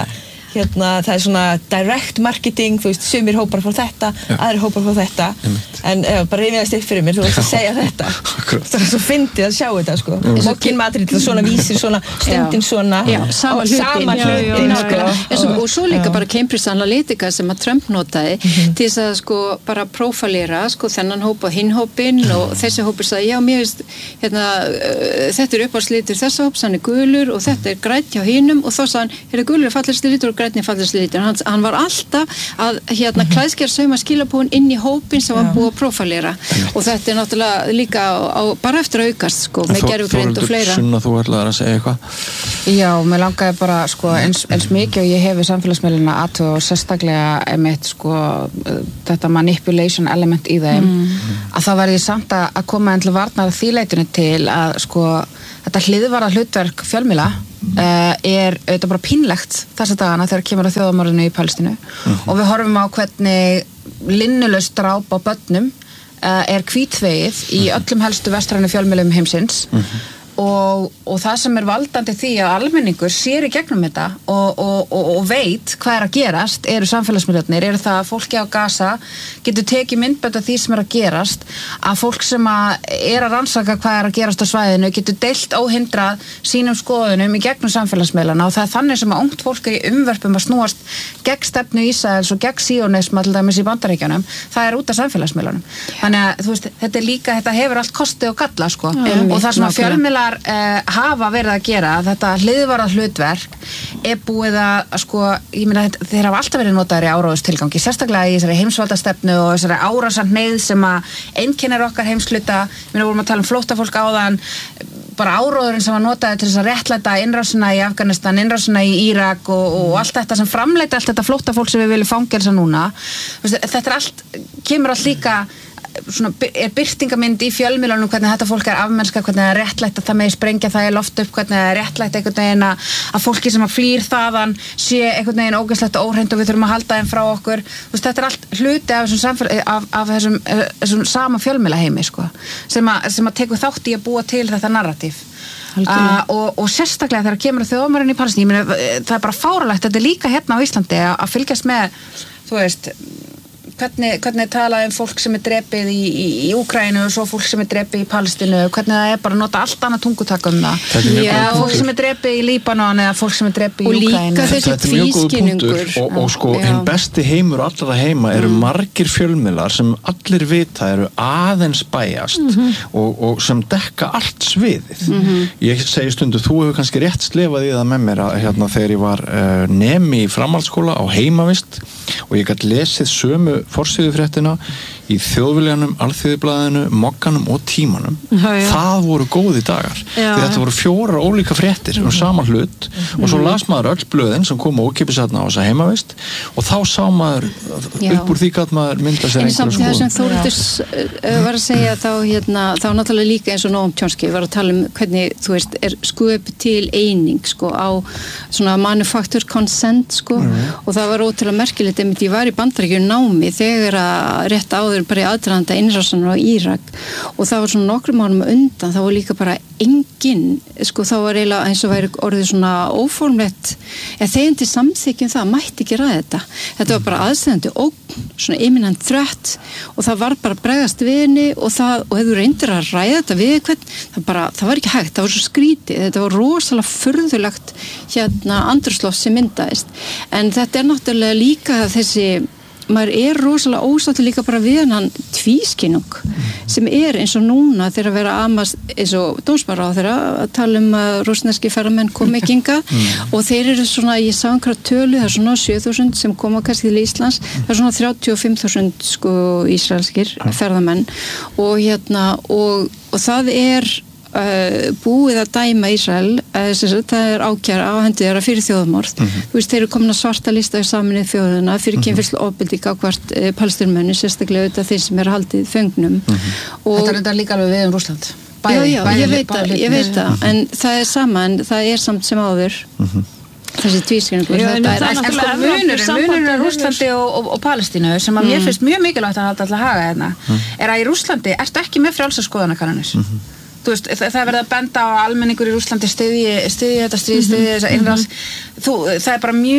hérna, það er svona direct marketing, þú veist, sumir hópar fór þetta, ja. aðri hópar fór þetta en uh, bara reyfiðast upp fyrir mér, þú veist að segja þetta það er svo fyndið að sjá þetta sko mokkinn matrill, svona vísir, svona stundin svona já, sama hlutin, hlutin sko. og svo líka já. bara Cambridge Analytica sem að Trump notaði mm-hmm. til þess að sko bara prófalera sko þennan hóp og hinn hópin mm. og þessi hópur sagði, já mér veist hérna, uh, þetta er uppáhaldslitur þessa hóps, hann er gulur og þetta er grænt hjá hinnum og þá sagði hann, er það gulur fallegasti litur og grænni fallegasti litur, hann, hann var alltaf að hérna mm-hmm. klæðskera sauma skilabúin inn í hópin sem var búið að prófalera og þetta er náttúrulega líka á, á, bara eftir að aukast sko, með gerfugreind og fleira. Sunna, þú ætlaðir að segja eitthvað? Já, mér langaði bara sko eins, eins mikið og ég hef í samfélagsmiðluna aðtöð og sérstaklega einmitt sko þetta manipulation element í þeim mm. að það verði samt að koma en til varnar því leitinu til að sko þetta hliðvarða hlutverk fjölmiðla Uh, er auðvitað bara pínlegt þessa dagana þegar kemur að þjóðamorðinu í Palestínu uh-huh. og við horfum á hvernig linnulaust dráp á börnum uh, er hvítþvegið í öllum helstu vestrænu fjölmiðlum heimsins uh-huh. og, og það sem er valdandi því að almenningur sér í gegnum þetta og, og, og, og veit hvað er að gerast eru samfélagsmiðlarnir, eru það að fólki á Gaza getur tekið myndbönd af því sem er að gerast, að fólk sem að er að rannsaka hvað er að gerast á svæðinu getur deilt óhindrað sínum skoðunum í gegnum samfélagsmiðlana og það er þannig sem að ungt fólk er í umvörpum að snúast gegn stefnu Ísraels og gegn síónisma til dæmis í Bandaríkjunum, það er út af samfélagsmiðlunum þannig að þú veist, þetta er líka, þetta hefur allt kosti og galla sko mm. og það sem að fjölmiðlar uh, hafa verið að gera, þetta hliðvarða hlutverk er búið að sko, ég meina þeir hafa alltaf verið notaðir í áráðustilgangi, sérstaklega í þessari heimsvaldastefnu og þessari árásarhneigð sem að einkennir okkar heimsluta, ég meina vorum að tala um flóttafólk áðan, bara áróðurinn sem var notaði til þess að réttlæta innrásina í Afganistan, innrásina í Írak og, og allt þetta sem framleita allt þetta flóttafólk sem við viljum fangelsa núna, þetta er allt, kemur allt líka svona, er birtingamynd í fjölmiðlunum hvernig þetta fólk er afmennska, hvernig það er réttlætt að það með sprengja það í loft upp, hvernig það er réttlætt einhvern veginn að, að fólki sem að flýr þaðan sé einhvern veginn ógeðslegt og óhreint og við þurfum að halda þeim frá okkur veist, þetta er allt hluti af þessum, samfél, af, af þessum, þessum sama fjölmiðlaheimi sko, sem að, sem að tekur þátt í að búa til þetta narratív Uh, og, og sérstaklega þegar kemur þjóðamorðinu í Palestínu, ég meina það er bara fáralegt þetta er líka hérna á Íslandi að, að fylgjast með þú veist hvernig, hvernig talaði um fólk sem er drepið í, í, í Úkraínu og svo fólk sem er drepið í Palestínu, hvernig það er bara að nota allt annað tungutak um það Já, fólk sem er drepið í Líbanon eða fólk sem er drepið í Úkraínu og líka þessi tvískinningur og, og sko, hinn besti heimur allra heima eru mm. margir fjölmiðlar sem allir vita eru aðeins bæjast mm-hmm. og, og sem dekka allt sviðið mm-hmm. ég segi stundu, þú hefur kannski rétt slefað í það með mér að hérna þegar ég var uh, nemi í framhaldsskóla á heimavist og ég gæti lesið sömu forsíðufréttina í Þjóðviljanum, Alþýðublaðinu, Mogganum og Tímanum. Já, já. Það voru góði dagar. Já, því þetta voru fjórar ólíka fréttir mm-hmm. um sama hlut mm-hmm. og svo las maður öll blöðin sem kom ókeypis þarna á þessa heimavist og þá sá maður já. upp úr því gat maður mynda sér einhverja skoðun. En samt það sem Þórhildur uh, var að segja þá hérna, þá náttúrulega líka eins og Noam Chomsky var að tala um hvernig, þú veist, er sköp til eining sko á svona manufacture consent sko mm-hmm. og það var ótrúlega merkilegt einmitt ég var í Bandaríkjunum námi þegar að rétt áður bara í aðdraganda innrásarinnar á Írak og það var svona nokkrum árum undan það var líka bara engin sko þá var eiginlega eins og væri orðið svona óformlegt eða þeim til samþykjum það mætti ekki ræða þetta þetta var bara aðstæðandi ógn svona imminent threat og það var bara bregðast við henni og það og hefur reyndir að ræða þetta við hvern það bara það var ekki hægt það var svo skrítið þetta var rosalega furðulegt hérna andrúmsloft sem myndaðist en þetta er náttúrulega líka þessi maður er rosalega ósáttur líka bara við hann tvískinnung sem er eins og núna þegar að vera amast eins og dómsmálaráðherra að tala um að rússneski ferðamenn komi ekki hingað og þeir eru svona, ég sá einhverja tölu, það er svona sjö þúsund sem koma kannski til Íslands, það er svona þrjátíu og fimm þúsund sko ísraelskir ferðamenn og hérna og, og það er Uh, búið að dæma Ísrael uh, það er ákjara á hendi þeirra fyrir þjóðamorð mm-hmm. þú veist, þeir eru komin að svarta lista í Sameinuðu þjóðina fyrir mm-hmm. kynferðislega ofbeldi gagnvart uh, palestínumönnum, sérstaklega auðvitað þeir sem eru haldið föngnum mm-hmm. og þetta er þetta líka alveg við um Rússland bæði, já, já, bæði, ég veit það, ég veit það en það er sama, en það er samt sem áður mm-hmm. þessi tvískringur þetta er en sko munurinn, munurinn í Rússlandi og, og, og Palestínu sem að mér finnst mjög mikilvægt að halda alltaf haga hérna er að í Rússlandi ertu ekki með frjálsar skoðanakannanir þú veist, það er verið að benda á almenningur í Rússlandi styðji, styðji þetta stríð, styðji þessa innrás þú, það er bara mjög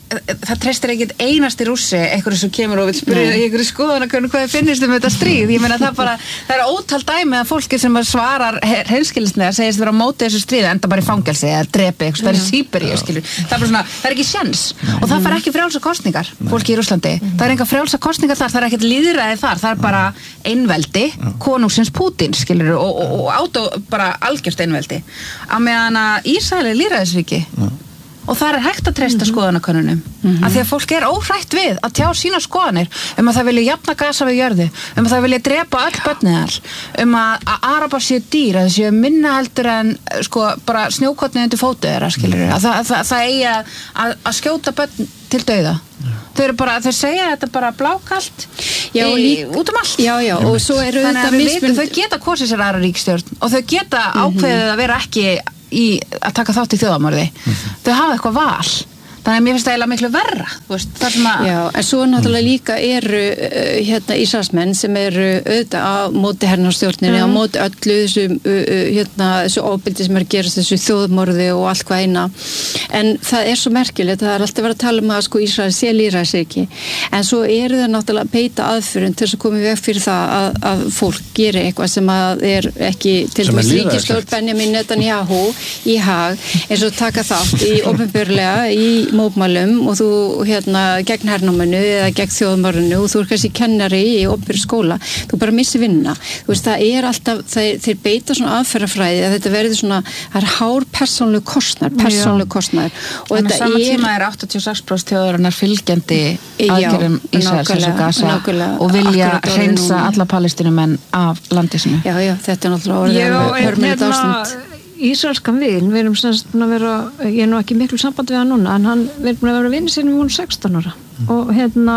það treystir ekkert einasti rússi einhverju sem kemur og vil spyrja einhverju skoðanakönnun hvað finnst um þetta stríð, ég meina það bara það er ótal dæmi að fólki sem svarar hreinskilnislega segist vera á móti þessu stríði enda bara í fangelsi eða drepi eitthvað, það er Síberíu, skilur, það er bara svona það er ekki sjens og það fær ekki frjálsa kosningar fólki í Rússlandi, það er enga frjálsa kosningar þar, það er ekkert lýðræði þar, það er bara einveldi, konungsins Pútín skilur, og, og, og átó bara algjört einveldi, á meðan að Ísrael er lýðræðisríki og það er hægt að treysta mm-hmm. skoðanakönnunum mm-hmm. af því að fólk er óhrætt við að tjá sína skoðanir um að það vilja jafna gasa við jörðu, um að það vilja drepa öll börniðar, um að, að arabar séu dýr, að það séu minna heldur en sko bara snjókornið undir fótu þeirra, skilur að það, það, það eigi að, að, að skjóta börn til dauða. Þau eru bara, þau segja þetta bara blákalt já, í, lík, út um allt. Já, já, og svo eru þetta mismund. Þau geta kosið sér aðra ríkstjórn og þau geta ákveðið að vera ekki í að taka þátt í þjóðamorði. Mm-hmm. Þau hafa eitthvað val. Þannig að mér finnst það eiginlega miklu verra, þú veist, það sem að... Já, en svo náttúrulega líka eru uh, hérna Ísraelsmenn sem eru auðvitað á móti hernarstjórninni, mm. á móti öllu þessu, uh, hérna, þessu ofbeldi sem er að gerast, þessu þjóðmorði og allt hvað eina. En það er svo merkilegt, það er alltaf verið að tala um að sko Ísrael sé lýðræðisríki, en svo eru það náttúrulega að beita aðförin til þess að koma í veg fyrir það að, að fólk geri eitthvað sem að er ekki til dæmis ríkisstjórn Benjamin Netanyahu í hag, eins og taka þátt í opinberlega í mótmælum og þú hérna gegn hernáminu eða gegn þjóðmorðinu og þú er kannski kennari í opinberri skóla, þú bara missir vinna. Þú veist, það er alltaf, það er, þeir beita svona aðferðafræði að þetta verður svona, það er hár persónulegu kostnaður, persónulegu kostnaður. Og þetta er... Sama tíma er áttatíu og sex prósent þjóðarinnar fylgjandi aðgerðum Ísraels og Gaza og vilja hreinsa alla palestínumenn af landi sinu. Já, já, þetta er náttúrulega orðið hörmulegt ástand. Ísraelskan vin, við erum semst búin að vera, ég er nú ekki miklu sambandi við hann núna, en hann við erum búin að vera vinni sinni við hún sextán ára mm. og hérna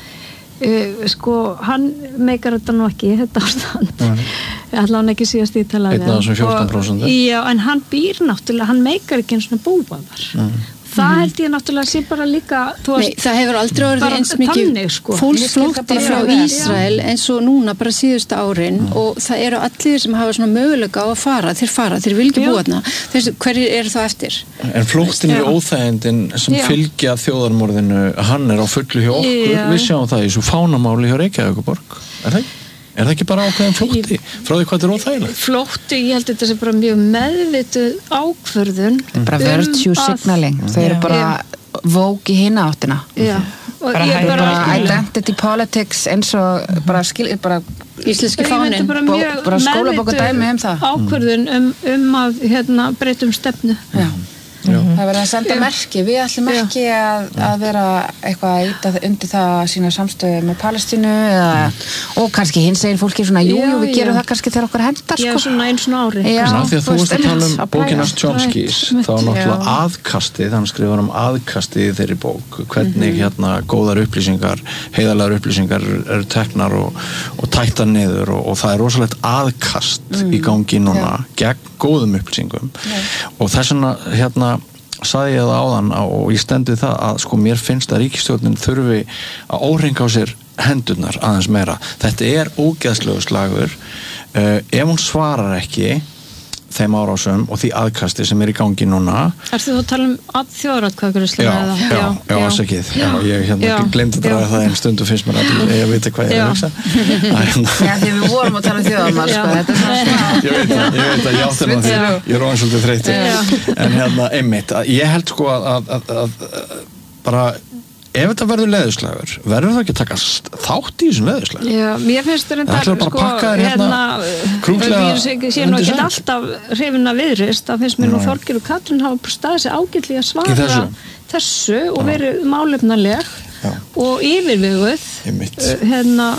uh, sko, hann meikar þetta nú ekki, þetta ástand mm. allavega hann ekki síðast í talaði einn af þessum fjórtán prósent já, en hann býr náttúrulega, hann meikar ekki eins og búa þar mm. það held ég náttúrulega sé bara líka Nei, það hefur aldrei orðið eins mikið sko. fólksflótti frá Ísrael eins og núna bara síðustu árin mm. og það eru allir sem hafa svona möguleika á að fara, þeir fara, þeir vil ekki búa þarna hverjir eru þá eftir? En flóttin við óþægindin sem Já. Fylgja þjóðarmorðinu, hann er á fullu hjá okkur Já. Við sjáum það í svo fánamáli hjá Reykjavíkurborg, er það ekki? Er það ekki bara ákveðin flótti frá því hvað er óþægilegt? Flótti, ég held þetta sé bara mjög meðvituð ákvörðun mm. bara virtue signaling mm. þau eru bara vók í hina áttina Já. bara, bara, bara identity politics eins og bara, skil, bara íslenski fánin bara, Bó, bara skólabók og dæmi um það ákvörðun um, um að hérna, breytum stefnu Já Já. Það verður að senda merki, við ætlum ekki að, að vera eitthvað að íta undir það sína samstöðu með Palestínu eða, og kannski hins eginn fólki svona, jú, jú, við já. Gerum það kannski þegar okkur hendar Já, sko. Svona eins og ári Já, Ná, því að þú veist að tala um bókinast Chomskys þá náttúrulega aðkastið, hann skrifar um aðkastið í þeirri bók, hvernig mm-hmm. hérna góðar upplýsingar, heiðarlegar upplýsingar eru teknar og, og tættar niður og, og það er rosalegt aðkast mm. í gangi núna Já. Gegn góðum upplýsingum Já. Og þess vegna hérna sagði ég það áðan og ég stendi það að sko mér finnst að ríkisstjórnin þurfi að óhringa á sér hendurnar aðeins meira. Þetta er ógeðslegu slagur uh, ef hún svarar ekki þeim árásum og því aðkasti sem er í gangi núna. Ertu þú að tala um að þjóðaratkvæðagreiðslu eða? Já, já, já, afsakið. Já, ég hérna gleymdi að draga það einn stundu finnst mér að ég veit hvað ég er að hugsa. Já, því við vorum að tala um þjóðamál, sko, þetta er svona. Ég veit það, ég veit það, ég átti hérna því, ég er óeins svolítið þreyttur. En hérna, einmitt, ég held sko að, að, að, að bara ef þetta verður leðurslagur, verður það ekki að taka þátt í þessum leðurslag? Já, mér finnst þetta sko, hérna, krútlega ég sé nú ekki alltaf hreyfina viðrist, það finnst mér nú Þorgeir og Katrín hafa staðið sér ágætlega að svara þessu, þessu og verið málefnaleg og yfirveguð hérna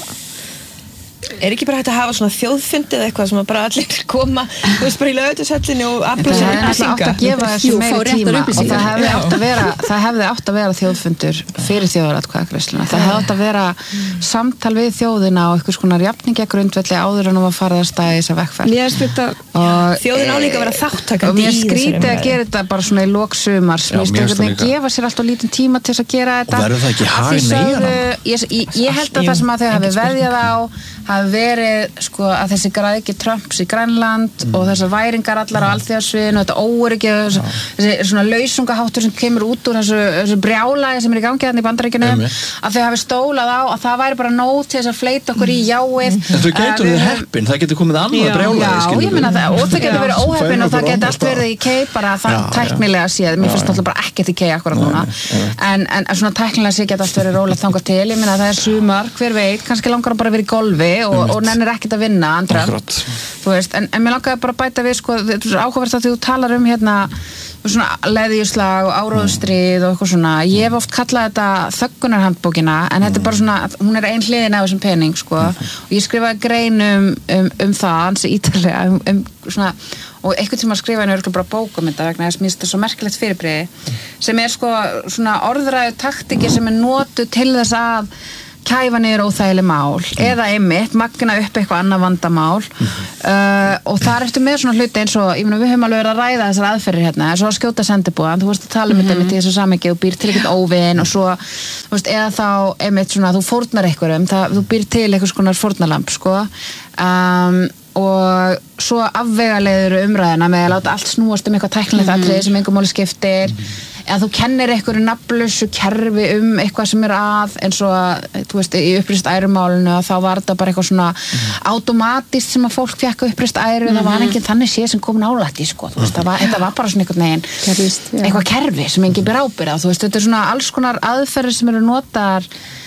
Er ekki bara hægt að hafa svona þjóðfundi eða eitthvað sem að bara allir koma þú veist bara í Laugardalshöllinni og afla sér upplýsinga? Það hefði átt að gefa þessu meiri tíma og það hefði átt að vera, það hefði átt að vera þjóðfundur fyrir þjóðaratkvæðagreiðsluna. Það hefði átt að vera samtal við þjóðina og einhvers konar jafningjagrundvelli áður en um að fara að staða í þessa vegferð. Þjóðin á líka að vera þátttakandi í þessu. Og mér skrítið að gera þetta bara svona í lok sumars. Mér finnst að gefa sér alltaf lítinn tíma til þess að gera þetta. Og verður það ekki haginn í hana? Ég held að það sem að þau hafi veðjað á hafi verið sko að þessi græðgi Trumps í Grænland mm. og þessar væringar allar á alþjóðasviðinu, þetta óöryggi þessi svona lausungaháttur sem kemur út úr þessu, þessu brjálæði sem er í gangi þarna í Bandaríkjunum, að þau hafi stólað á að það væri bara nóg til þess að fleyta okkur í jáið. En þau getur verið heppin, það getur komið annað brjálæði, skilur. Já, ég meina það, og þau getur verið óheppin og það getur allt verið í kei bara það tæknilega séð, mér finnst alltaf bara ekkert í kei akkurat núna, en, en svona tæknilega séð getur allt verið rólegt þangað til, ég meina það er sumar, hver veit, kannski langar bara að vera í golfi og, og nennir ekkert að vinna andra, þú veist, en, en mér langar bara að bæta við, sko, þetta er áhugavert að þú talar um hérna svona leðjuslag og áróðustrið og eitthvað svona, ég hef oft kallað þetta þöggunarhandbókina, en mm. þetta er bara svona hún er ein hliðin af þessum pening, sko mm. og ég skrifaði grein um, um, um það ansi ítalega, um, um svona og einhvern tíma skrifaði henni örgulega bara bók um þetta vegna þess að mér finnst þetta svo merkilegt fyrirbrigði sem er sko svona orðræðu taktiki sem er notuð til þess að kæfa niður óþægileg mál mm. eða einmitt, magna upp eitthvað annað vandamál mm. uh, og þar ertu með svona hluti eins og, ég meina við höfum alveg verið að ræða þessar aðferðir hérna, eins og að skjóta sendibúðan, þú veist að tala um mm. þetta í þessu samhengi, þú býr til eitthvað óvin og svo, þú veist, eða þá einmitt svona, þú fórnar einhverjum, það, þú býr til eitthvað svona fórnarlamb, sko um, og svo afvegaleiður umræðina með að láta allt snúast um eitthvað tæknilegt mm. atriði sem engum máli skiptir mm. eða þú kennir einhverju nafnlausu kerfi um eitthvað sem er að eins og að, þú veist, í uppreist ærumálinu að þá var þetta bara eitthvað svona mm. automatist sem að fólk fekk uppreist æru mm. það var enginn þannig séð sem kom nálægt í sko, þú veist, það var, þetta var bara svona einhvern veginn Kervist, eitthvað kerfi sem enginn ber ábyrgð á, þú veist, þetta er svona alls konar aðferðir sem eru notaðar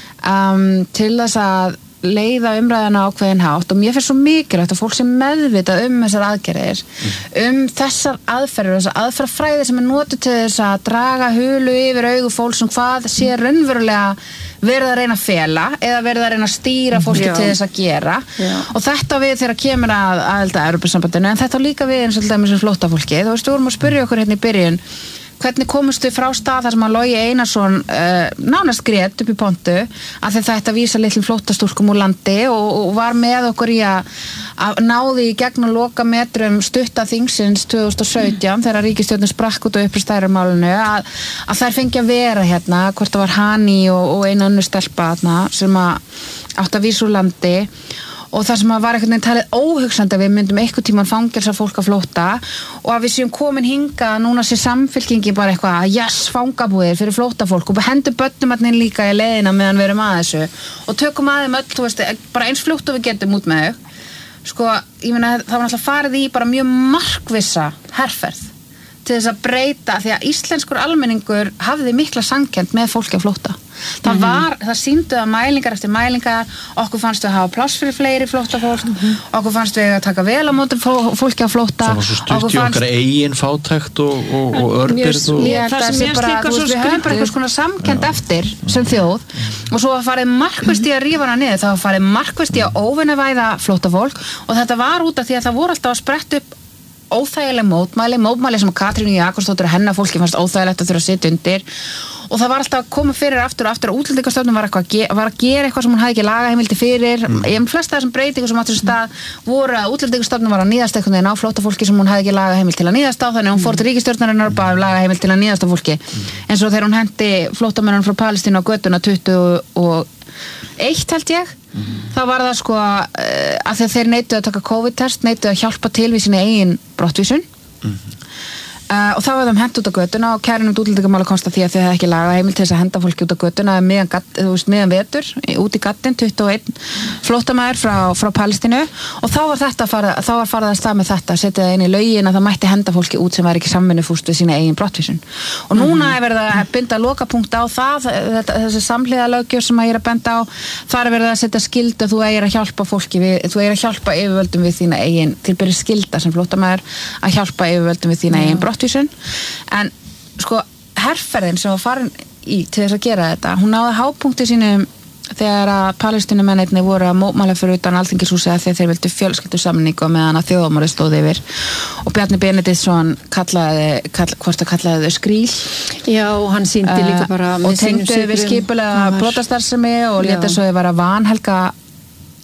um, til þess að leiða umræðana ákveðin hátt og mér finnst svo mikilvægt að fólk sem meðvitað um þessar aðgerðir, um þessar aðferðir, þessar aðferðafræði sem er notuð til þess að draga hulu yfir augu fólks um hvað sé raunverulega verið að reyna að fela eða verið að reyna að stýra fólki Já. Til þess að gera Já. Og þetta við þegar kemur að aðelda að Evrópusambandinu, en þetta líka við eins og alltaf með sem flóttafólki, þú veist, við vorum að spyrja okkur hérna í byrjun hvernig komust við frá stað þar sem að Logi Einarsson uh, nánast grét upp í pontu að þetta ætti að vísa litlum flóttastúlkum úr landi og, og var með okkur í að, að náði í gegn og loka metrum stutta þingsins tvö þúsund og sautján mm. þegar ríkisstjórnin sprakk út og uppreist ærumálinu að, að þær fengi að vera hérna, hvort það var Hani og, og einu önnur stelpa þarna, sem að átti að vísa úr landi og það sem var einhvern veginn talið óhugsandi að við myndum einhvern tímann fangelsa fólk að flótta og að við séum komin hingað núna sé samfylkingi bara eitthvað yes, fangabúðir fyrir flóttafólk og hendur börnum allir líka í leiðina meðan við erum að þessu og tökum að þeim öll, þú veist, bara eins fljótt og við getum út með þau sko, ég meina það var náttúrulega farið í bara mjög markvissa herferð til þess að breyta, því að íslenskur almenningur hafði mikla samkennd með fólki að flótta. Það var, mm-hmm. það sýndu að mælingar eftir mælingar, okkur fannst við að hafa pláss fyrir fleiri flóttafólk, mm-hmm. okkur fannst við að taka vel á móti fólki að flótta. Það var svo stutt í okkar eigin fátækt og, og, og örbirð. Og... Ég held að það sé bara, þú veist, við höfum bara eitthvað svona samkennd eftir sem þjóð og svo að farið markvist í að rífa hana niður, það var farið markvist í að óvinnavæða flóttafólk og þetta var út af því að það voru alltaf að spretta upp óþægileg mótmæli, mótmæli sem Katrínu Jakobsdóttir og hennar fólki fannst óþægilegt að þurfa að sitja undir og það var alltaf að koma fyrir aftur og aftur að Útlendingastofnun var, var að gera eitthvað sem hún hafði ekki lagaheimildi fyrir mm. ég flesta þessum breytingum sem áttur sér stað voru að Útlendingastofnun var að níðast einhvern veginn á flóttafólki sem hún hafði ekki lagaheimild til að níðast á þannig að hún fór til ríkisstjórnarinnar og bara lagaheimild til að níðast á fólki mm. eins og þegar hún hendi flóttamönnum frá Palestínu á götuna tuttugu og eitt held ég mm. þá var það sko uh, að þeir neituðu að taka COVID-test neituðu að hjálpa til við sína eigin brottvísun mm. Uh, og þá var þeim hent út á götuna og kærunum útlendingamála komst að því að þau hefði ekki lagað heimild til þess að henda fólki út á götuna meðan, þú veist, meðan vetur út í gattin, tuttugu og eitt flóttamaður frá, frá Palestínu og þá var þetta farið, þá var farið að stað með þetta setja það inn í lögin að það mætti henda fólki út sem var ekki samvinnufúst við sína eigin brottvísun og núna er verið að binda lokapunkt á það þetta, þessi samhliða löggjöf sem að ég er að benda á þar er verið að setja skyldu þú eigir að hjálpa fólki við, þú eigir að hjálpa yfirvöldum við þína eigin tilbyrði skylda sem flóttamaður að hjálpa yfirvöldum við þína eigin brottvísun en sko herferðin sem var farin í til þess að gera þetta hún náði hápunkti sínum þegar að palestínumennirnir voru að mótmæla fyrir utan Alþingishúsið að þeir vildu fjölskyldusamningu meðan að þjóðamorðið stóð yfir og Bjarni Benediktsson kallaði kall, hvort það kallaði þau skríl Já, og hann sýndi uh, líka bara og tengdu við skipulega brotastarfsemi og leta svo þau vera vanhelga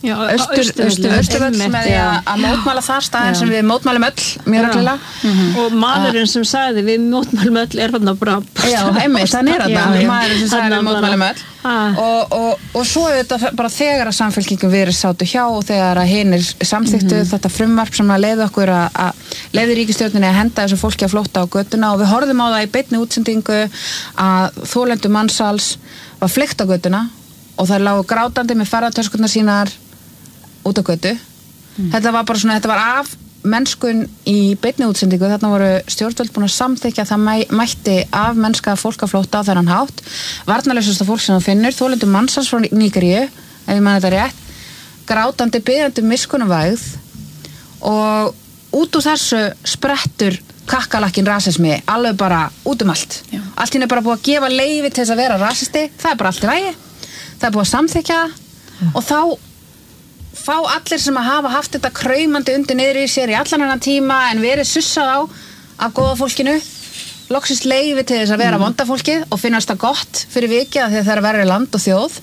Austurvöll með því að mótmæla þar staðin sem við mótmælum öll mjög reglulega mm-hmm. og maðurinn sem sagði við mótmælum öll er þarna bara já, einmitt, þannig er þetta maðurinn sem sagði við mótmælum öll og, og, og svo er þetta bara þegar að samfélkingum við erum sátu hjá og þegar að hinir samþyktu mm-hmm. þetta frumvarp sem að leiði okkur að, að leiði ríkisstjórninni að henda þessu fólki að flótta á götuna og við horfðum á það í beinni útsendingu að þolendur mansals var flykkt á götuna og þær lágu grátandi með ferðartöskurnar sínar út á götu. Mm. Þetta var bara svona, þetta var af mennskun í beinni útsendingu, þarna voru stjórnvöld búin að samþykja að það mæ, mætti af mennska fólk að flótta á þennan hátt, varnarlausasta fólk sem það finnur, þolendur mansals frá Nígeríu, ef ég man þetta rétt, grátandi biðjandi miskunnarvægð og út úr þessu sprettur kakkalakkin rasismi, alveg bara út um allt. Já. Allt hinn er bara búið að gefa leyfi til þess að vera rasisti, það er bara allt í lagi, það er búið að samþykja Já. Og þá fá allir sem að hafa haft þetta kraumandi undir niður í sér í allan annan tíma en verið sussað á af góða fólkinu loksist leyfi til þess að vera mm. vonda fólkið og finnast það gott fyrir vikið að það er að vera í land og þjóð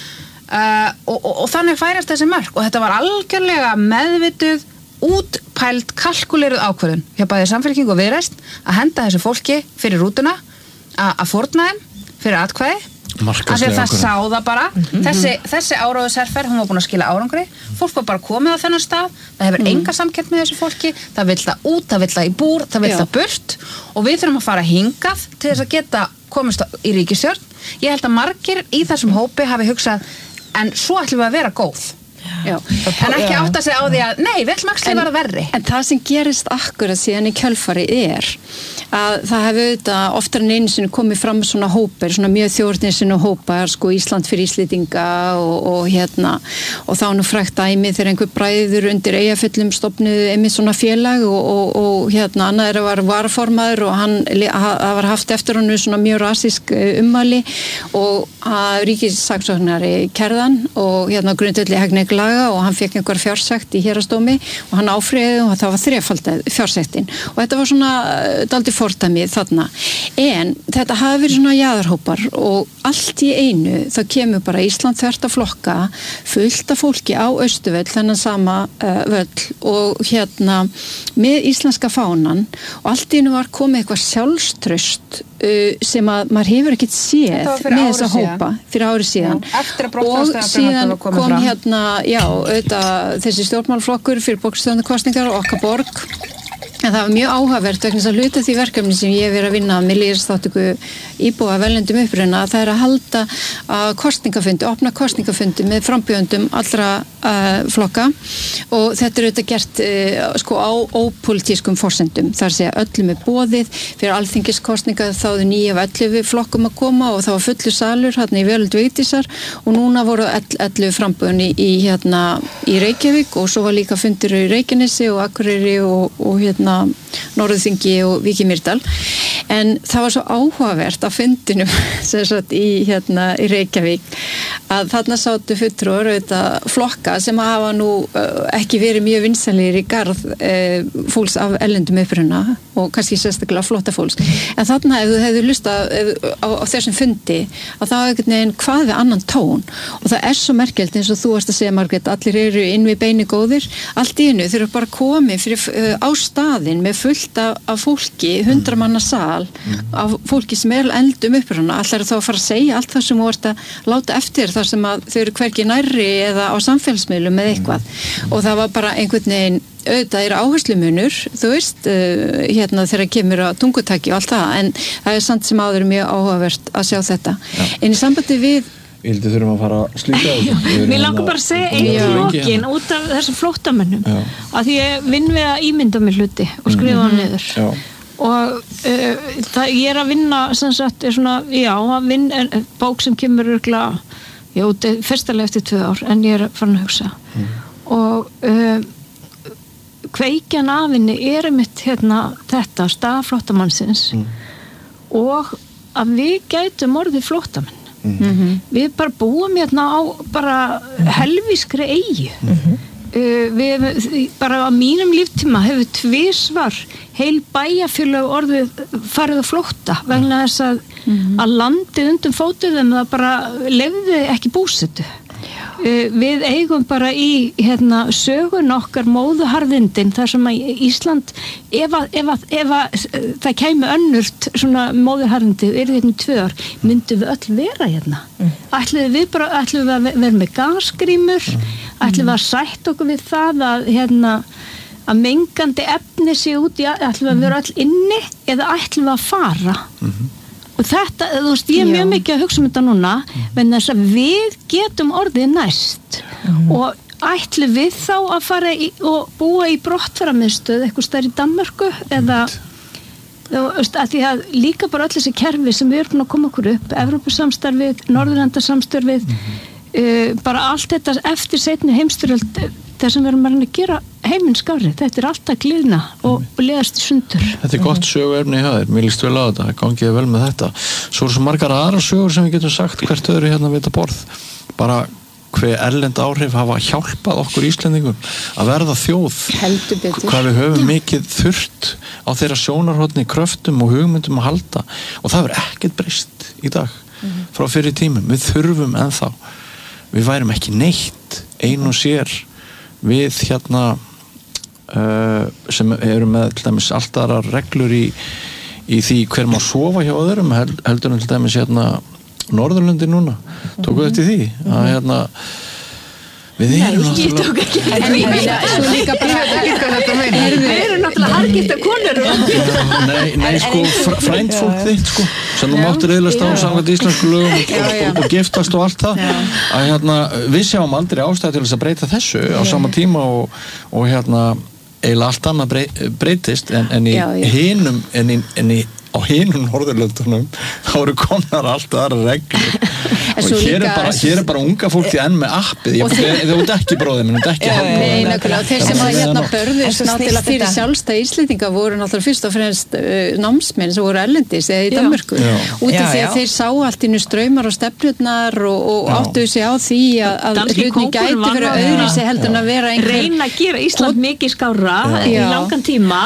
uh, og, og, og þannig færast þessi mörk og þetta var algjörlega meðvituð útpælt kalkuleruð ákvörðun hjá bæði Samfylkingu og Viðreisn að henda þessu fólki fyrir rútuna að, að fórna þeim fyrir atkvæði af því að það sá það bara mm-hmm. þessi, þessi áráðusherferð, hún var búin að skila árangri fólk var bara komið á þennan stað það hefur mm. enga samkennd með þessu fólki það vill það út, það vill það í búr, það vill Já. Það burt og við þurfum að fara hingað til þess að geta komist í ríkisstjórn ég held að margir í þessum hópi hafi hugsað en svo ætlum við að vera góð Já. En ekki átt að segja á því að nei, við ætlum ekki að vera verri en það sem gerist akkurat síðan í kjölfari er að það hefur auðvitað oftar en einu sinni komið fram svona hópar, svona mjög þjóðernissinna hópar, sko Ísland fyrir Íslendinga og, og hérna og þá nú frægt dæmi þegar einhver bræður undir Eyjafjöllum stofnuðu einmitt svona félag og, og, og hérna annar var varaformaður og hann það var haft eftir honum svona mjög rasísk ummæli og að ríkissaksóknari kærðan og hérna grundvelli hegningarlaga og hann fekk einhver fjársekt í héraðsdómi og hann áfriði og það var þrefaldið fjársektin og þetta var svona dálítið fordæmi þarna en þetta hafi verið svona jaðarhópar og allt í einu þá kemur bara Ísland þvert að flokka fullt af fólki á Austurvöll þennan sama uh, völl og hérna með íslenska fánan og allt í einu var komið eitthvað sjálfstraust uh, sem að maður hefur ekkert séð með þessa hópa fyrir árið síðan já, og síðan kom fram. Hérna já, auðvitað þessi stjórnmálaflokkur fyrir borgarstjórnarkosningar og okkar borg en það var mjög áhugavert vegna þess að hluta því verkefni sem ég hef verið að vinna með lýðræðisþátttöku íbúa velendum uppruna það er að halda að kosningafundi, opna kosningafundi með frambjóðendum allra uh, flokka og þetta er auðvitað gert uh, sko á ópolítískum forsendum þar segja öllum er boðið fyrir alþingiskosninga þáðu níu af ellefu flokkum að koma og það var fullur salur hérna í Veröld Vigdísar og núna voru ellefu frambjóðin í, í hérna í Reykjavík og svo var líka fundur í Reykjanesi og Akureyri og, og hérna Norðurþingi og Vík í Mýrdal en það var svo áhugavert á fundinum sem sagt í, hérna, í Reykjavík að þarna sátu fulltrúar auðvitað flokka sem hafa nú uh, ekki verið mjög vinsælir í garð uh, fólks af erlendum uppruna og kannski sérstaklega flotta fólks en þarna ef þú hefðu lustað á, á þessum fundi að það var einhvern veginn hvað við annan tón og það er svo merkilegt eins og þú varst að segja Margrét allir eru inn við beini góðir allt í einu þeir eru bara komið fyrir, uh, á staðinn með fullt af, af fólki hundra manna sal mm. af fólki sem er eldum uppruna allar þá að fara að segja allt það sem þú vart að láta eftir þar sem að þau eru hvergi nærri eða á samfélagsmiðlum eða eitthvað mm. og það var bara einhvern veginn auðvitað er áherslumunur, þú veist uh, hérna þegar kemur að tungutaki og allt það, en það er samt sem áður mjög áhugavert að sjá þetta. Já. En í sambandi við Ég held að þurfum að fara að slíka þessu. Mér langar bara að segja einu lokin út af þessum flóttamönnum að því ég vinn við að ímynda mér hluti og skrifa hann niður. Já. Og uh, það, ég er að vinna sem sagt, er svona, já, að vinna en, bók sem kemur örgulega já, fyrstulega eftir tvö ár en ég er farin að hugsa. Mm. Og uh, kveikjan af henni er einmitt hérna þetta stað flóttamannsins mm. og að við gætum orðið flóttamenn. Mm-hmm. Við bara búum hérna á bara helvískri eyju mm-hmm. uh, við bara á mínum líftíma hefur tvisvar heil bæjarfélag orðið farið að flótta vegna þess að, mm-hmm. að landið undir fótuðum það bara lefði ekki búsetu við eigum bara í hérna, sögun okkar móðuharðindin þar sem að Ísland ef að, ef að, ef að það kæmi önnurt svona móðuharðindi er þetta tvö ár, myndum við öll vera hérna mm. ætlum við bara ætlum við að vera með gasgrímur mm. ætlum við að sætt okkur við það að hérna að mengandi efni sé út í ætlum við að vera öll inni eða ætlum við að fara mm-hmm. og þetta, þú veist, ég er mjög mikið að hugsa um þetta núna, en þess að við getum orðið næst mm. og ætlum við þá að fara í, og búa í brottfaramiðstöð eitthvað stær í Danmörku eða þú veist, að því að líka bara öll þessi kerfi sem við erum að koma okkur upp Evrópusamstarfið, Norðurlandasamstarfið mm. uh, bara allt þetta eftir seinni heimsstyrjöld það sem við erum að gera heiminn skári, þetta er alltaf glýðna og, og leðast í sundur. Þetta er gott söguefni hjá þér, mér líst vel á þetta, gangið vel með þetta. Svo eru svo margar aðra sögur sem við getum sagt hvert öðru hérna við þetta borð. Bara hver erlend áhrif hafa hjálpað okkur Íslendingum að verða þjóð. Heldur betur. Hvað við höfum mikið þurft á þeirra sjónarhorni, kröftum og hugmyndum að halda. Og það verður ekkert breyst í dag mm-hmm. frá fyrir tímum. Við þurfum ennþá. Við værum ekki neitt ein og sér við hérna uh, sem eru með til dæmis allt aðrar reglur í, í því hver má sofa hjá öðrum held, heldur en til dæmis hérna Norðurlöndi núna, tóku þetta í því að hérna við erum náttúrulega ég tók ekki en við erum náttúrulega hargifta konur nei, nei sko frændfólk þitt sko sem þú máttir eðlast á samkvæmt íslensku lögum og, og, og giftast og allt það að hérna við sjáum aldrei ástæðu til þess að breyta þessu á sama tíma og, og hérna eiginlega allt annað breytist en, en í hinum en í, en í á hinum Norðurlöndunum þá eru komnar allt aðra reglur og hér er, bara, hér er bara unga fólk í enn með appið ég þau út ekki bróðið minn, út ekki halvbróðið þeir sem að hérna börðust náttúrulega fyrir sjálfstæð Íslendinga voru náttúrulega fyrst og fremst uh, námsmenn sem voru erlendis eða í Danmörku út af því að þeir sá allt innu straumar og stefnurnar og, og áttuðu sig á því að, að hlutni gæti fyrir öðru sig heldur en að vera einhver reyna að gera Ísland mikið skárra í langan tíma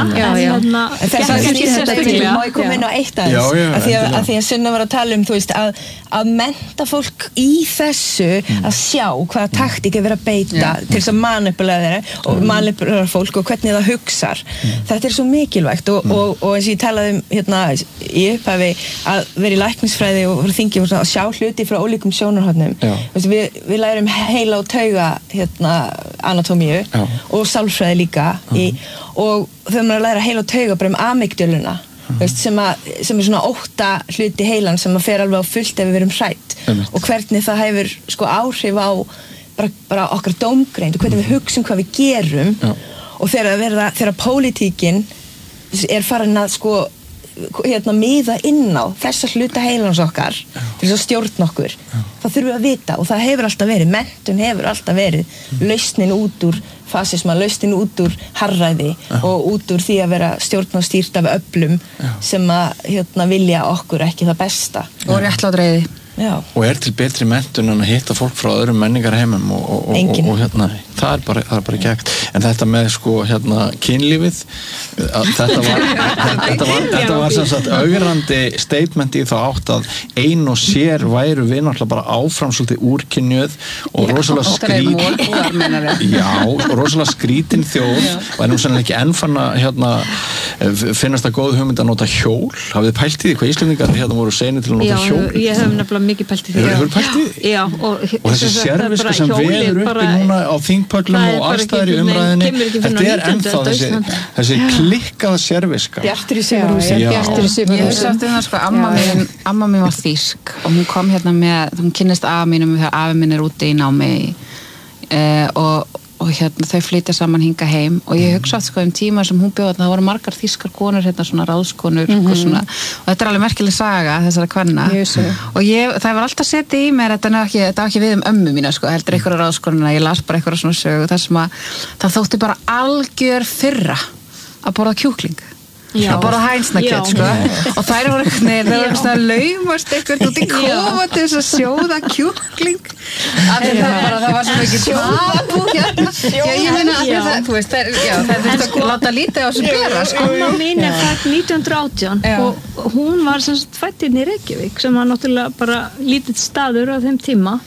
inn á eitt aðeins já, já, að, því að, að því að Sunna var að tala um þú veist að, að mennta fólk í þessu mm. að sjá hvaða taktík er verið að beita yeah. til þess að manipulæra þeirra og mm. manipulæra fólk og hvernig það hugsar mm. þetta er svo mikilvægt og, mm. og, og, og eins og ég talaði um hérna í upphafi að vera í læknisfræði og þingi að sjá hluti frá ólíkum sjónarhornum við, við lærum heila og tauga hérna anatómíu já. Og sálfræði líka mm. í, og þegar maður læra heila og tauga bara um amygdöluna Veist, sem, að, sem er svona ótta hluti heilan sem að fer alveg á fullt ef við verum hrætt og hvernig það hefur sko áhrif á bara, bara okkar dómgreind og hvernig við hugsum hvað við gerum Já. Og þegar, verða, þegar pólitíkin er farin að sko hérna miða inn á þessa hluta heilans okkar Já. Til þess að stjórna okkur Já. Það þurfum við að vita og það hefur alltaf verið menntun hefur alltaf verið mm. lausnin út úr fasisma, lausnin út úr harræði Já. Og út úr því að vera stjórn og stýrt af öflum Já. Sem að hérna, vilja okkur ekki það besta og réttlátreyði og er til betri menntun en að hitta fólk frá öðrum menningarheimum og, og, og, og hérna, það er bara, það er bara gægt en þetta með sko hérna kynlífið þetta var þetta var, þetta var sem sagt augrandi statement í þá átt að ein og sér væru við náttúrulega bara áfram svolítið úrkynjuð og rosalega skrít já, og rosalega skrítin þjóð og ennum sannlega ekki ennfann að hérna finnast það góð hugmynd að nota hjól hafið þið pælt í því hvað Íslendingar hérna voru seinir til að nota hjól já, ég hef nefnilega mikið pælt í því Hefur pælt í því? Já og, og þessi sérviska sem veður uppi núna á þingpöllum og allstæðar í umræðinni þetta er ennþá þessi, þessi klikkaða sérviska Bjartur í Sigurhúsi Bjartur í Sigurhúsi Ég sagt um það sko, amma mín, amma mín var þýsk og hún kom hérna með, hún kynnist afa mínum þegar afi minn er úti í námi uh, og og hérna þau flytja saman hinga heim og ég hugsa sko um tíma sem hún bjóða það voru margar þýskar konur hérna svona ráðskonur mm-hmm. og svona og þetta er alveg merkileg saga þessara kvenna og ég, það var alltaf setið í mér þetta er ekki, þetta var ekki við um ömmu mína sko heldur einhverja ráðskonuna, ég las bara einhverja svona sögu það sem að það þótti bara algjör fyrra að borða kjúkling Já. Að borða hænsnakjöt sko og þær voru neður, það voru svona laumast eitthvað út í kofa til þess að sjóða kjúkling af því það bara, það var svona ekki sjóðabú hérna, já ég meina að það, þú veist, það er, já það er þetta að láta lítið á þessu bera sko. Amma mín er fætt nítján hundruð og átján já. Og hún var sem sagt fætt inn í Reykjavík sem var náttúrulega bara lítill staður á þeim tíma mm.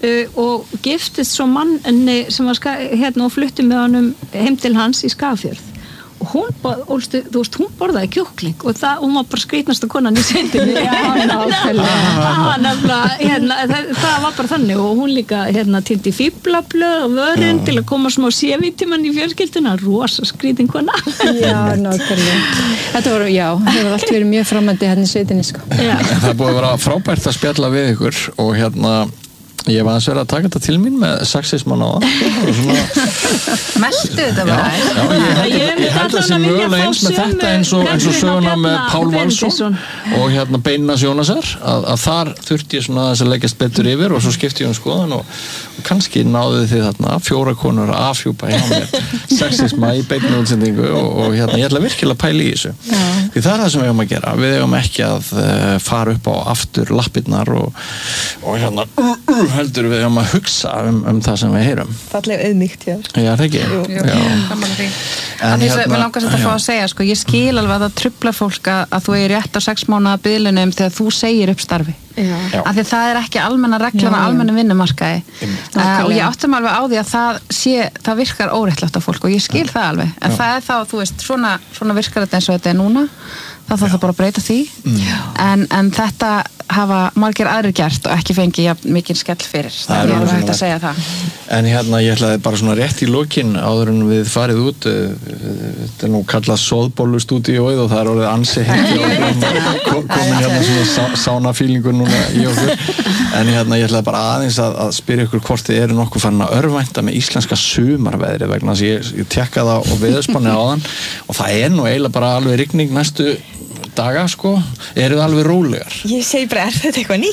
uh, og giftist svo manni sem var ska, hérna og flutti með honum heim til hans í Skagafjörð og hún, ólstu, þú veist, hún borðaði kjúkling og það, hún var bara skrýtnasta konan í sveitinni það var nefnilega hérna, það, það var bara þannig og hún líka hérna týndi fíflablöð og vörun til að koma smá C-vítamin í fjölskylduna rosa skrýtin kona Já, nákvæmlega Þetta voru, já, það hefur allt verið mjög framandi hérna í sveitinni sko. Það er búið að vera frábært að spjalla við ykkur og hérna ég var að sverja að taka þetta til mín með sexismann á það Meltu þetta bara Já, já ég held, ég, ég held að sé mögulega eins með þetta eins og, eins og söguna með Pál Valsson og hérna Beinas Jónasar að, að þar þurfti ég svona þess að leggjast betur yfir og svo skipti ég um skoðan og, og kannski náðu þið þarna fjóra konur að afhjúpa hjá mér sexisma í beinni útsendingu og, og hérna ég ætla virkilega að pæla í þessu já. Því það er það sem við eigum að gera við eigum ekki að uh, fara upp á aftur lappirnar og, og hérna heldur við um að hugsa um, um það sem við heyrum. Fallega auðmýkt, já. Já, það ekki. Jú, jú. Já. En því að mér langar að fá að segja, sko, ég skil alveg að það truflar fólk að, að þú er rétt á sex mánaða biðlunum þegar þú segir upp starfi. Já. Af því það er ekki almenna reglan á almennu vinnumarkaði. Uh, og ég áttum alveg á því að það sé, það virkar óréttlátt á fólk og ég skil ja. Það alveg. En já. Það er þá, þú veist, svona, svona virkar þetta eins og þetta er núna. Það þarf það bara að breyta því en, en þetta hafa margir aðrir gert og ekki fengi ja, mikið skell fyrir það er alveg hægt að segja það en hérna ég ætlaði bara svona rétt í lokin áður en við farið út þetta er nú kallað soðbólustúdíóið og það er orðið ansi heitt komin hérna svona sánafílingur núna í okkur en hérna ég ætlaði bara aðeins að, að spyrja ykkur hvort þið eru nokkuð farin að örvænta með íslenska sumarveðri vegna þess að ég, ég tekka það og veðurspanni á þann og það er nú eiginlega bara alveg rigning næstu daga sko, eru það alveg rólegar? Ég segi bara, er þetta eitthvað nýtt?